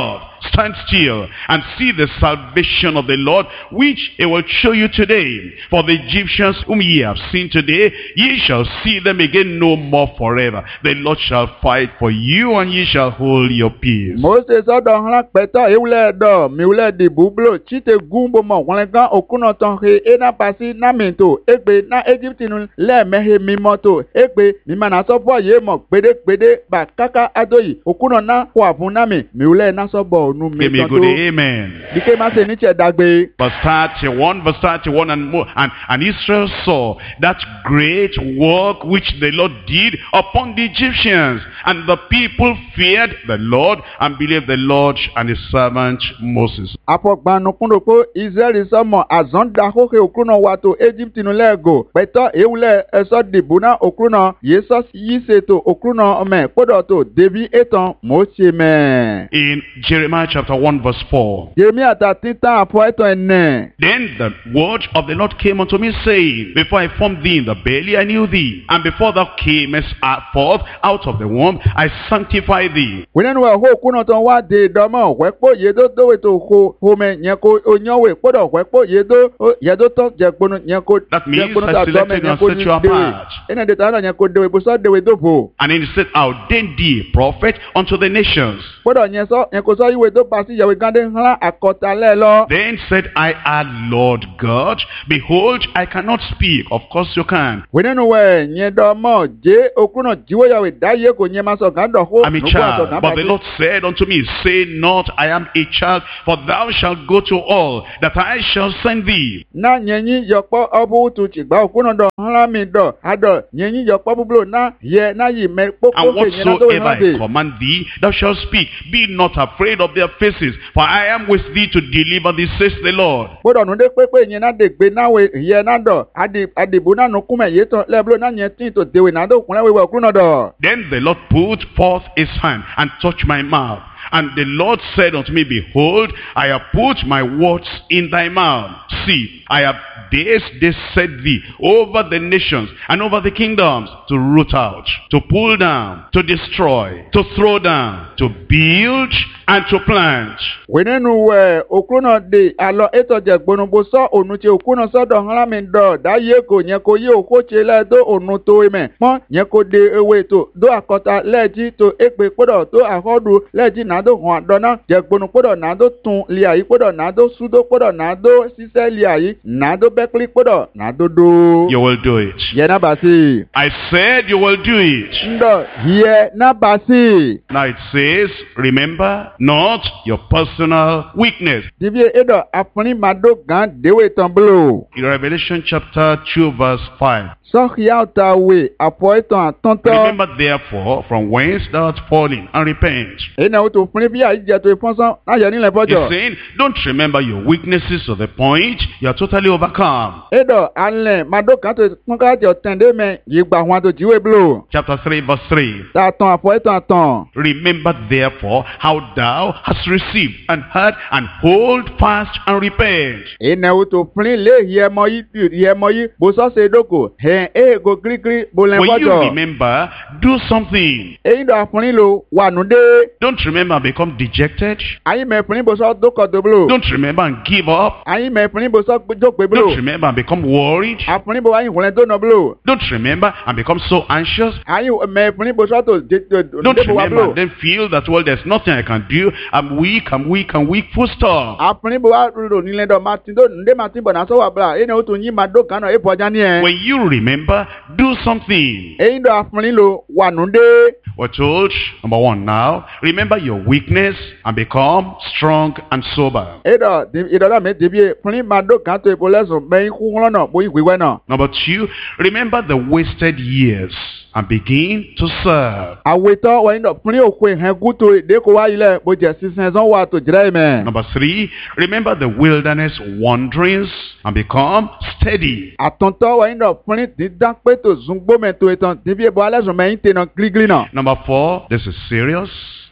S1: stand still and see the salvation of the Lord, which he will show you today. For the Egyptians whom ye have seen today, ye shall see them again no more forever. The Lord shall fight for you, and ye shall hold your peace.
S2: Moses ọdọ hàn pẹtọ ewúlẹ dọ miwúlẹ di bublo chite gúnbọ mọ wọn gan òkúnà tán he ena pasi námìntò egbe ná Egyptinu lẹẹmẹhe mímọtò egbe mímànà sọfọ yé mọ gbedégbedé bà káká adóyì òkúnà ná kó àfún námì miwúlẹ ná sọbọ ònú mi tán tó.
S1: Amen.
S2: Dike má ṣe níṣẹ dàgbé.
S1: Verse thirty-one, verse thirty-one, and more, and and Israel saw that great work which the Lord did upon the Egyptians, and the people feared the Lord and believed the Lord and his servant Moses.
S2: Afọgbanu kúndò pé Israẹli sọmọ àzọ́ndàkókè òkúnà wàtò Egyptinu lẹ́ẹ̀gò pẹ̀tọ́ ewúlẹ̀ ẹ̀sọ́ dìbùnà òkúnà yéṣọ́ yìí ṣètò òkúnà ọmọ ẹ̀ kódò tó débi ètàn Mósè mẹ́.
S1: In Jeremiah chapter one verse four.
S2: Jeremiah ta títà àfọ ẹ̀tàn ẹ̀nẹ̀.
S1: Then the word of the Lord came unto me, saying, Before I formed thee in the belly, I knew thee, and before thou camest forth out of the womb, I sanctified thee.
S2: Wíńdẹ́nu ẹ̀ hó òkúnà tán wá dé ìdánmọ̀ wẹ́pọ̀ yédó dówè tó ho home yẹn kó onyọ́wé kódò wẹ́pọ̀ yédó yédó tán jẹ̀gbọ́n yẹn kó
S1: jẹ̀gbọ́n tó àdọ́mẹ̀ yẹn kó ní déwé.
S2: Ẹnì dètò àná yẹn kó déwé bùsọ̀ déwé dòfò.
S1: And he said, I ordained thee a prophet unto the nations.
S2: Kódò yẹn sọ yẹn kò sọ ìwé tó pa sí ìyàwó gánde ńlá àkọtalẹ̀ lọ.
S1: Then said I, our Lord God, behold, I cannot speak. Of course you can.
S2: Wíńdẹ́nu wẹ̀ yẹn dọ́mọ̀ jẹ́ òkúnà jíwéyàwó dáyé kò yẹn máa sọ gàdọ̀ hó.
S1: I'm a child, but the Lord said unto me, Say not, I am a child, for thou shalt go to all that I shall send thee.
S2: Na nyenyi yọpọ ọbụ tu chigba òkúnà dọ̀ ńlá mi dọ̀ adọ̀ nyenyi yọpọ búblò na yẹ na yìí mẹ kpókpó
S1: And
S2: kè yẹn na tó wẹ̀
S1: whatsoever
S2: náà
S1: I command thee, thou shalt speak. Be not afraid of their faces, for I am with thee to deliver thee, says the Lord.
S2: Kódọ̀ nu dé pépé yẹn na dè gbé náà wẹ̀ yẹ na dọ̀ adi adìbò náà nu kúmẹ̀ yé tán lẹ́bùlò náà yẹn tí tó dèwé náà tó kúnlẹ̀ wíwẹ̀ òkúnà dọ̀.
S1: Then the Lord put forth his hand and touched my mouth. And the Lord said unto me, Behold, I have put my words in thy mouth. See, I have this day set thee over the nations and over the kingdoms, to root out, to pull down, to destroy, to throw down, to build, and to plant.
S2: Wíńdẹ́nu wẹ̀ òkúnà dè àlọ́ ètò jẹ̀gbọ́nubó sọ ònù tí òkúnà sọ́dọ̀ ńlá mi dọ̀ dáyé kò yẹn kò yé òkó tse lẹ́ẹ̀dó ònù tó emẹ̀ pọ́n yẹn kò de ewé tó dó àkọta lẹ́ẹ̀dí tó èpè kpọ́dọ̀ tó àkọ́dù lẹ́ẹ̀dí nàdó hàn dọ́nà jẹ̀gbọ́nu kpọ́dọ̀ nàdó tún lià yìí kpọ́dọ̀ nàdó súdó kpọ́dọ̀ nàdó sísẹ́ lià yìí nàdó bẹ́kílì kpọ́dọ̀ nàdó dó.
S1: You will do it.
S2: Yẹ náà sí.
S1: I said you will do it.
S2: Ndọ̀ yẹ náà sí.
S1: Now it says, remember not your personal weakness.
S2: Dìbí ẹ̀dọ̀ àfúnni màdó gan déwé tán bolo.
S1: In Revelation chapter two verse five.
S2: Sọ́kìá ọ̀tá wè àpọ̀ ìtàn àtọ́ntọ́.
S1: Remember therefore from whence thou art fallen, and repent.
S2: Èyí náà ó tó fúnni bí àyíjẹ tó ìfọ́nsán láyẹ̀ nílẹ̀ bọ́jọ̀.
S1: He's saying, don't remember your weaknesses to the point you are totally overcome.
S2: Ẹ̀dọ̀ alẹ̀ màdó kan tó kọ́kọ́ tẹ̀ndé mẹ́ yìí gbà wọn tó jíwé blo.
S1: Chapter three verse three.
S2: Tàtàn àpọ̀ ìtàn àtàn.
S1: Remember therefore how thou hast received and heard, and hold fast and repent.
S2: Èyí náà ó tó fúnni lé yẹmọ yìí yẹmọ yìí bó sọ́sẹ̀ dóko hẹ̀ ẹ̀ go gírígírí bolẹ̀
S1: When you
S2: bọ́jọ̀.
S1: remember, do something.
S2: Èyí dọ̀ àfúnni lo wà nù dé.
S1: Don't remember and become dejected.
S2: Àyìn mẹ́ fúnni bó sọ́ dókọ̀ tó blo.
S1: Don't remember and give up.
S2: Àyìn mẹ́ fúnni bó sọ́ jókòó blo.
S1: Don't remember and become worried.
S2: Àfúnni bó wáyìn ìwòlẹ̀ tó nà blo.
S1: Don't remember and become so anxious.
S2: Àyìn mẹ́ fúnni bó sọ́ tó
S1: Don't
S2: débò wá
S1: remember
S2: blo.
S1: and then feel that, well, there's nothing I can do. I'm weak, I'm weak, I'm weak, full stop.
S2: Àfúnni bó wá rò nílẹ̀ dọ̀ máa ti dó ndé máa ti bọ̀ náà sọ́wọ́ àbúrà èyí náà ó tún yín máa dó kan náà èpò ọjà ní ẹ̀.
S1: When you remember, do something.
S2: Èyí dọ̀ àfúnni lo wà nù dé.
S1: We're told, number one now, remember your weakness and become strong and sober.
S2: Èyí dọ̀ ìdọ̀lá mi dìbí fúnni máa dó kan tó èpò lẹ́sùn bẹ́ẹ̀ kú lọ́nà bó ìwé náà.
S1: Number two, remember the wasted years and begin to serve.
S2: Àwètọ́ wọ̀nyí dọ̀ fúnni òkú ìhẹ́ gúto ìdẹ́kọ̀ wá ilẹ̀ bó jẹ́ sísẹ́ sọ́n wà tó jìrẹ́ ìmẹ̀.
S1: Number three, remember the wilderness wanderings and become steady.
S2: Àtọ̀ntọ́ wọ̀nyí dọ̀ fúnni dídá pé tó zungbó mẹ́ tó ìtàn dìbí èbó alẹ́sùn mẹ́yìn tẹ̀ náà gírígírí náà.
S1: Number four, this is serious.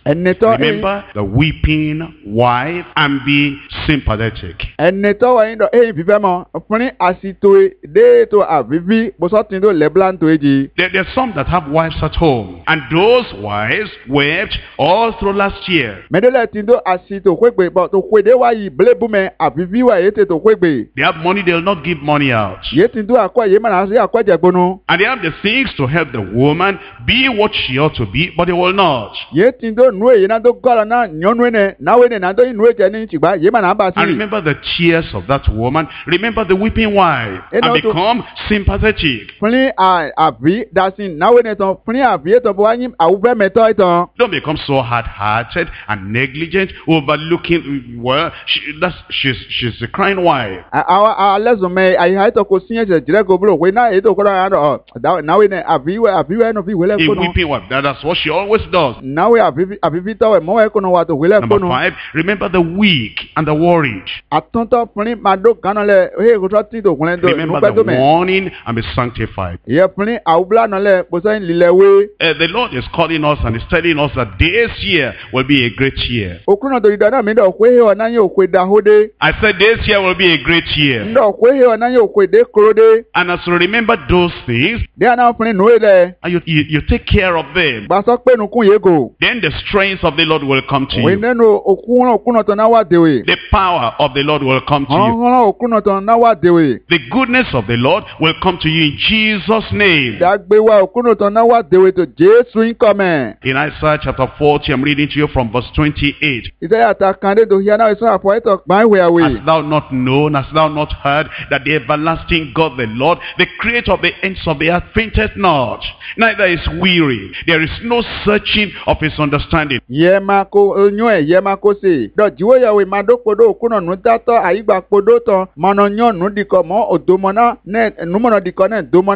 S2: ẹni tó
S1: Remember the weeping wife and be sympathetic.
S2: ẹni tó wà yín dọ̀ ẹ̀yìn fífẹ́ mọ́ fúnni àsìtò dé ètò àfífí bọ́sọ̀tì tó lẹ́bùlá tó èjì.
S1: There, there are some that have wives at home, and those wives wept all through last year.
S2: mẹ́tẹ́lẹ̀ tí tó àsìtò kwégbè bọ̀ tó kwédé wá yìí bílẹ̀bùmẹ̀ àfífí wà yé tètò kwégbè.
S1: They have money, they will not give money out.
S2: yé tí tó àkọ́ yé mọ̀nà sí àkọ́ jẹ̀gbọ́nù.
S1: And they have the things to help the woman be what she ought to be, but they will not.
S2: yé tí tó nu èyí náà tó gọ́lọ̀ náà nyọ́nu ẹ̀ náwó ẹ̀ náà tó inú ẹ̀ jẹ́ ní tìgbà yé mọ̀nà bá sí.
S1: And remember the tears of that woman. Remember the weeping wife. And become sympathetic.
S2: fúnni àbí dasí náwó ẹ̀ tán fúnni àbí ètò bó wáyé àwùfẹ́ mẹ́tọ́ ẹ̀ tán.
S1: Don't become so hard-hearted and negligent, overlooking, well, she, that's, she's, she's a crying wife.
S2: àwọn alẹ́sùn mẹ́ àyíká ètò kò sí ẹ̀jẹ̀ jìrẹ́ kò búrò pé náà ètò kọ́ra ọ̀ náwó ẹ̀ àbíwẹ́ àbíwẹ́ ẹnu fi wẹ́lẹ́
S1: A
S2: kónú.
S1: weeping wife. That, that's what she always does.
S2: náwó àbífi tọ́wẹ̀ mọ́wẹ́ kónú wa tó wẹ́lẹ́
S1: Number
S2: kónú.
S1: five, remember the weak and the worried.
S2: àtúntò fúnni máa dó kánú lẹ̀ ẹ̀ kò tó tí tó kúnlẹ̀ tó
S1: Remember
S2: nùpẹ́ tó
S1: the
S2: mẹ́.
S1: warning and be sanctified.
S2: ìyẹn fúnni àwùbúlà náà lẹ̀ pọ̀sẹ̀ lílẹ̀ wé.
S1: Uh, the Lord is calling us and is telling us that this year will be a great year.
S2: òkúnà tó ìdáná mi dọ̀ pé ọ̀ náà yóò pé dahódé.
S1: I said this year will be a great year.
S2: ndọ̀ pé ọ̀ náà yóò pé dé kúródé.
S1: And as you remember those things,
S2: dé àná fúnni nù lẹ̀.
S1: and you, you, you take care of them,
S2: gbàsọ́ pé nukun yé gò.
S1: then the strength of the Lord will come to
S2: òwe
S1: you.
S2: nínú òkúnà òkúnà tó náà wà déwè.
S1: The power of the Lord will come to you.
S2: hàn òkúnà tó náà wà déwè.
S1: The goodness of the Lord will come to you in Jesus' name.
S2: dàgbé wa òkúnà tó náà wà déwè tó jésù ń kọ́ mẹ́.
S1: In Isaiah chapter forty, I'm reading to you from verse twenty-eight.
S2: ìtẹ́yà ta kan dé tó hiya náà ìsọ àpò ẹ̀tọ́ gbọ́n ìwé àwẹ̀.
S1: Hast thou not known, hast thou not heard, that the everlasting God, the Lord, the creator of the ends of the earth, fainteth not, neither is weary. There is no searching of his understanding.
S2: yẹ máa kó oyún ẹ̀ yẹ máa kó se. dọ̀jíwó yàwé máa dókòdó òkúnà nù dátọ́ àyígbà kpodó tán mọ̀nà yán nù dìkọ̀ mọ́ òdòmọ́ná nù mọ̀nà dìkọ̀ náà dòmọ́